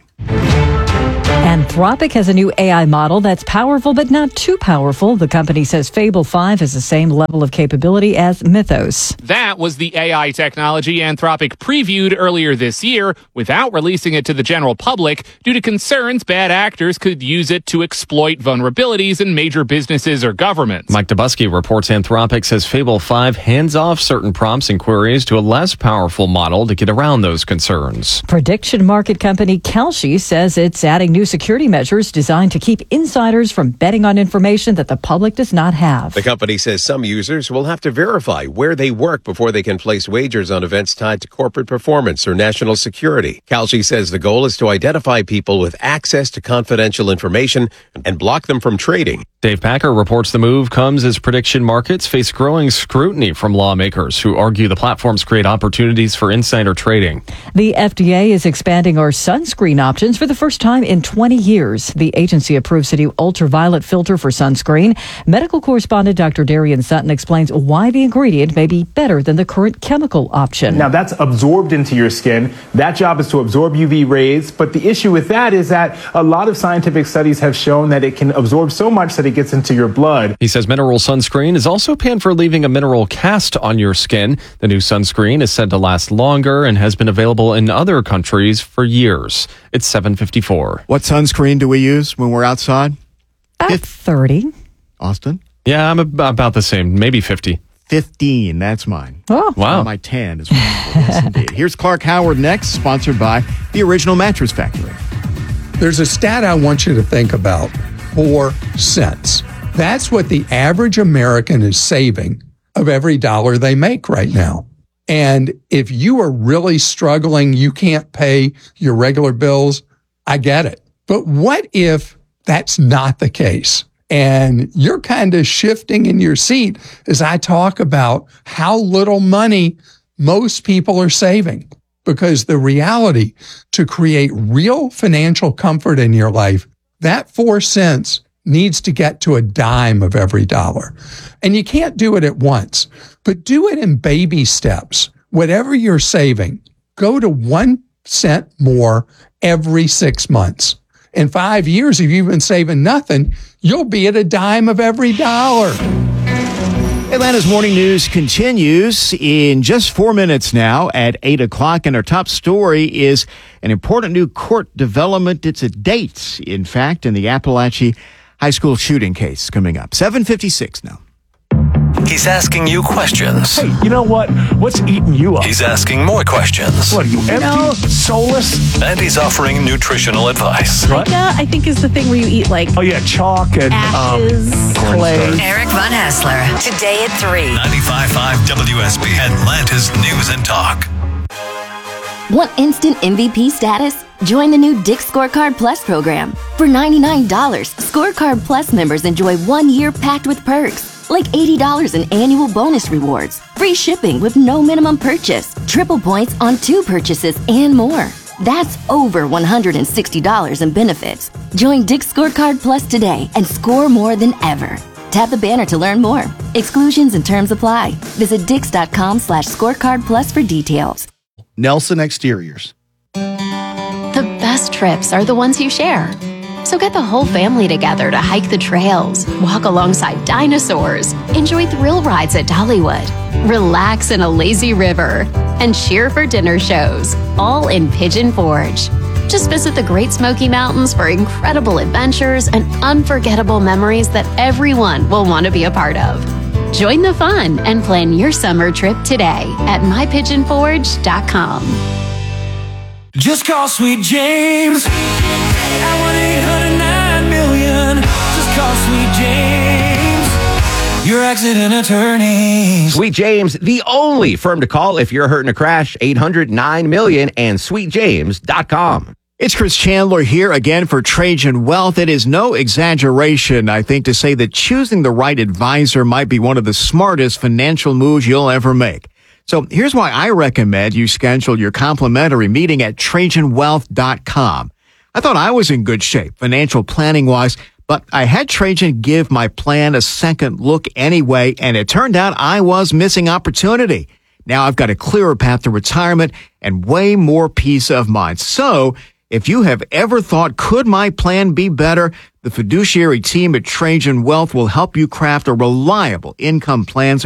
Speaker 1: Anthropic has a new A I model that's powerful but not too powerful. The company says Fable five has the same level of capability as Mythos.
Speaker 4: That was the A I technology Anthropic previewed earlier this year without releasing it to the general public due to concerns bad actors could use it to exploit vulnerabilities in major businesses or governments.
Speaker 3: Mike Dubusky reports Anthropic says Fable five hands off certain prompts and queries to a less powerful model to get around those concerns.
Speaker 1: Prediction market company Kalshi says it's adding new security measures designed to keep insiders from betting on information that the public does not have.
Speaker 6: The company says some users will have to verify where they work before they can place wagers on events tied to corporate performance or national security. Kalshi says the goal is to identify people with access to confidential information and block them from trading.
Speaker 3: Dave Packer reports the move comes as prediction markets face growing scrutiny from lawmakers who argue the platforms create opportunities for insider trading.
Speaker 1: The F D A is expanding our sunscreen options for the first time in twenty years. The agency approves a new ultraviolet filter for sunscreen. Medical correspondent Doctor Darian Sutton explains why the ingredient may be better than the current chemical option.
Speaker 16: Now, that's absorbed into your skin. That job is to absorb U V rays. But the issue with that is that a lot of scientific studies have shown that it can absorb so much that it gets into your blood.
Speaker 3: He says mineral sunscreen is also panned for leaving a mineral cast on your skin. The new sunscreen is said to last longer and has been available in other countries for years. It's seven fifty-four.
Speaker 10: What sunscreen do we use when we're outside?
Speaker 1: At thirty.
Speaker 10: Austin?
Speaker 3: Yeah, I'm ab- about the same, maybe fifty.
Speaker 10: fifteen, that's mine.
Speaker 1: Oh,
Speaker 3: wow.
Speaker 10: My tan is wonderful. Yes, indeed. Here's Clark Howard next, sponsored by the Original Mattress Factory.
Speaker 18: There's a stat I want you to think about. Four cents. That's what the average American is saving of every dollar they make right now. And if you are really struggling, you can't pay your regular bills, I get it. But what if that's not the case? And you're kind of shifting in your seat as I talk about how little money most people are saving. Because the reality, to create real financial comfort in your life, that four cents needs to get to a dime of every dollar. And you can't do it at once, but do it in baby steps. Whatever you're saving, go to one cent more every six months. In five years, if you've been saving nothing, you'll be at a dime of every dollar.
Speaker 10: Atlanta's Morning News continues in just four minutes now at eight o'clock. And our top story is an important new court development. It's a date, in fact, in the Appalachia High School shooting case coming up. seven fifty-six now.
Speaker 13: He's asking you questions.
Speaker 16: Hey, you know what? What's eating you up?
Speaker 13: He's asking more questions.
Speaker 16: What are you, empty? No. Soulless?
Speaker 13: And he's offering nutritional advice.
Speaker 16: What?
Speaker 19: Pica, I think, is the thing where you eat like
Speaker 16: oh yeah, chalk and
Speaker 19: ashes,
Speaker 16: um, clay.
Speaker 21: Eric Von Hassler, today at three.
Speaker 13: ninety-five point five W S B, Atlanta's News and Talk.
Speaker 28: Want instant M V P status? Join the new Dick's Scorecard Plus program. For ninety-nine dollars, Scorecard Plus members enjoy one year packed with perks, like eighty dollars in annual bonus rewards, free shipping with no minimum purchase, triple points on two purchases, and more. That's over one hundred sixty dollars in benefits. Join Dick's Scorecard Plus today and score more than ever. Tap the banner to learn more. Exclusions and terms apply. Visit dix.com slash scorecard plus for details.
Speaker 7: Nelson Exteriors.
Speaker 8: The best trips are the ones you share. So get the whole family together to hike the trails, walk alongside dinosaurs, enjoy thrill rides at Dollywood, relax in a lazy river, and cheer for dinner shows, all in Pigeon Forge. Just visit the Great Smoky Mountains for incredible adventures and unforgettable memories that everyone will want to be a part of. Join the fun and plan your summer trip today at my pigeon forge dot com.
Speaker 12: Just call Sweet James at one eight hundred nine million. Just call Sweet James, your accident attorney.
Speaker 20: Sweet James, the only firm to call if you're hurt in a crash. eight hundred nine million and sweet james dot com.
Speaker 10: It's Chris Chandler here again for Trajan Wealth. It is no exaggeration, I think, to say that choosing the right advisor might be one of the smartest financial moves you'll ever make. So here's why I recommend you schedule your complimentary meeting at trajan wealth dot com. I thought I was in good shape, financial planning wise, but I had Trajan give my plan a second look anyway, and it turned out I was missing opportunity. Now I've got a clearer path to retirement and way more peace of mind. So if you have ever thought, could my plan be better? The fiduciary team at Trajan Wealth will help you craft a reliable income plan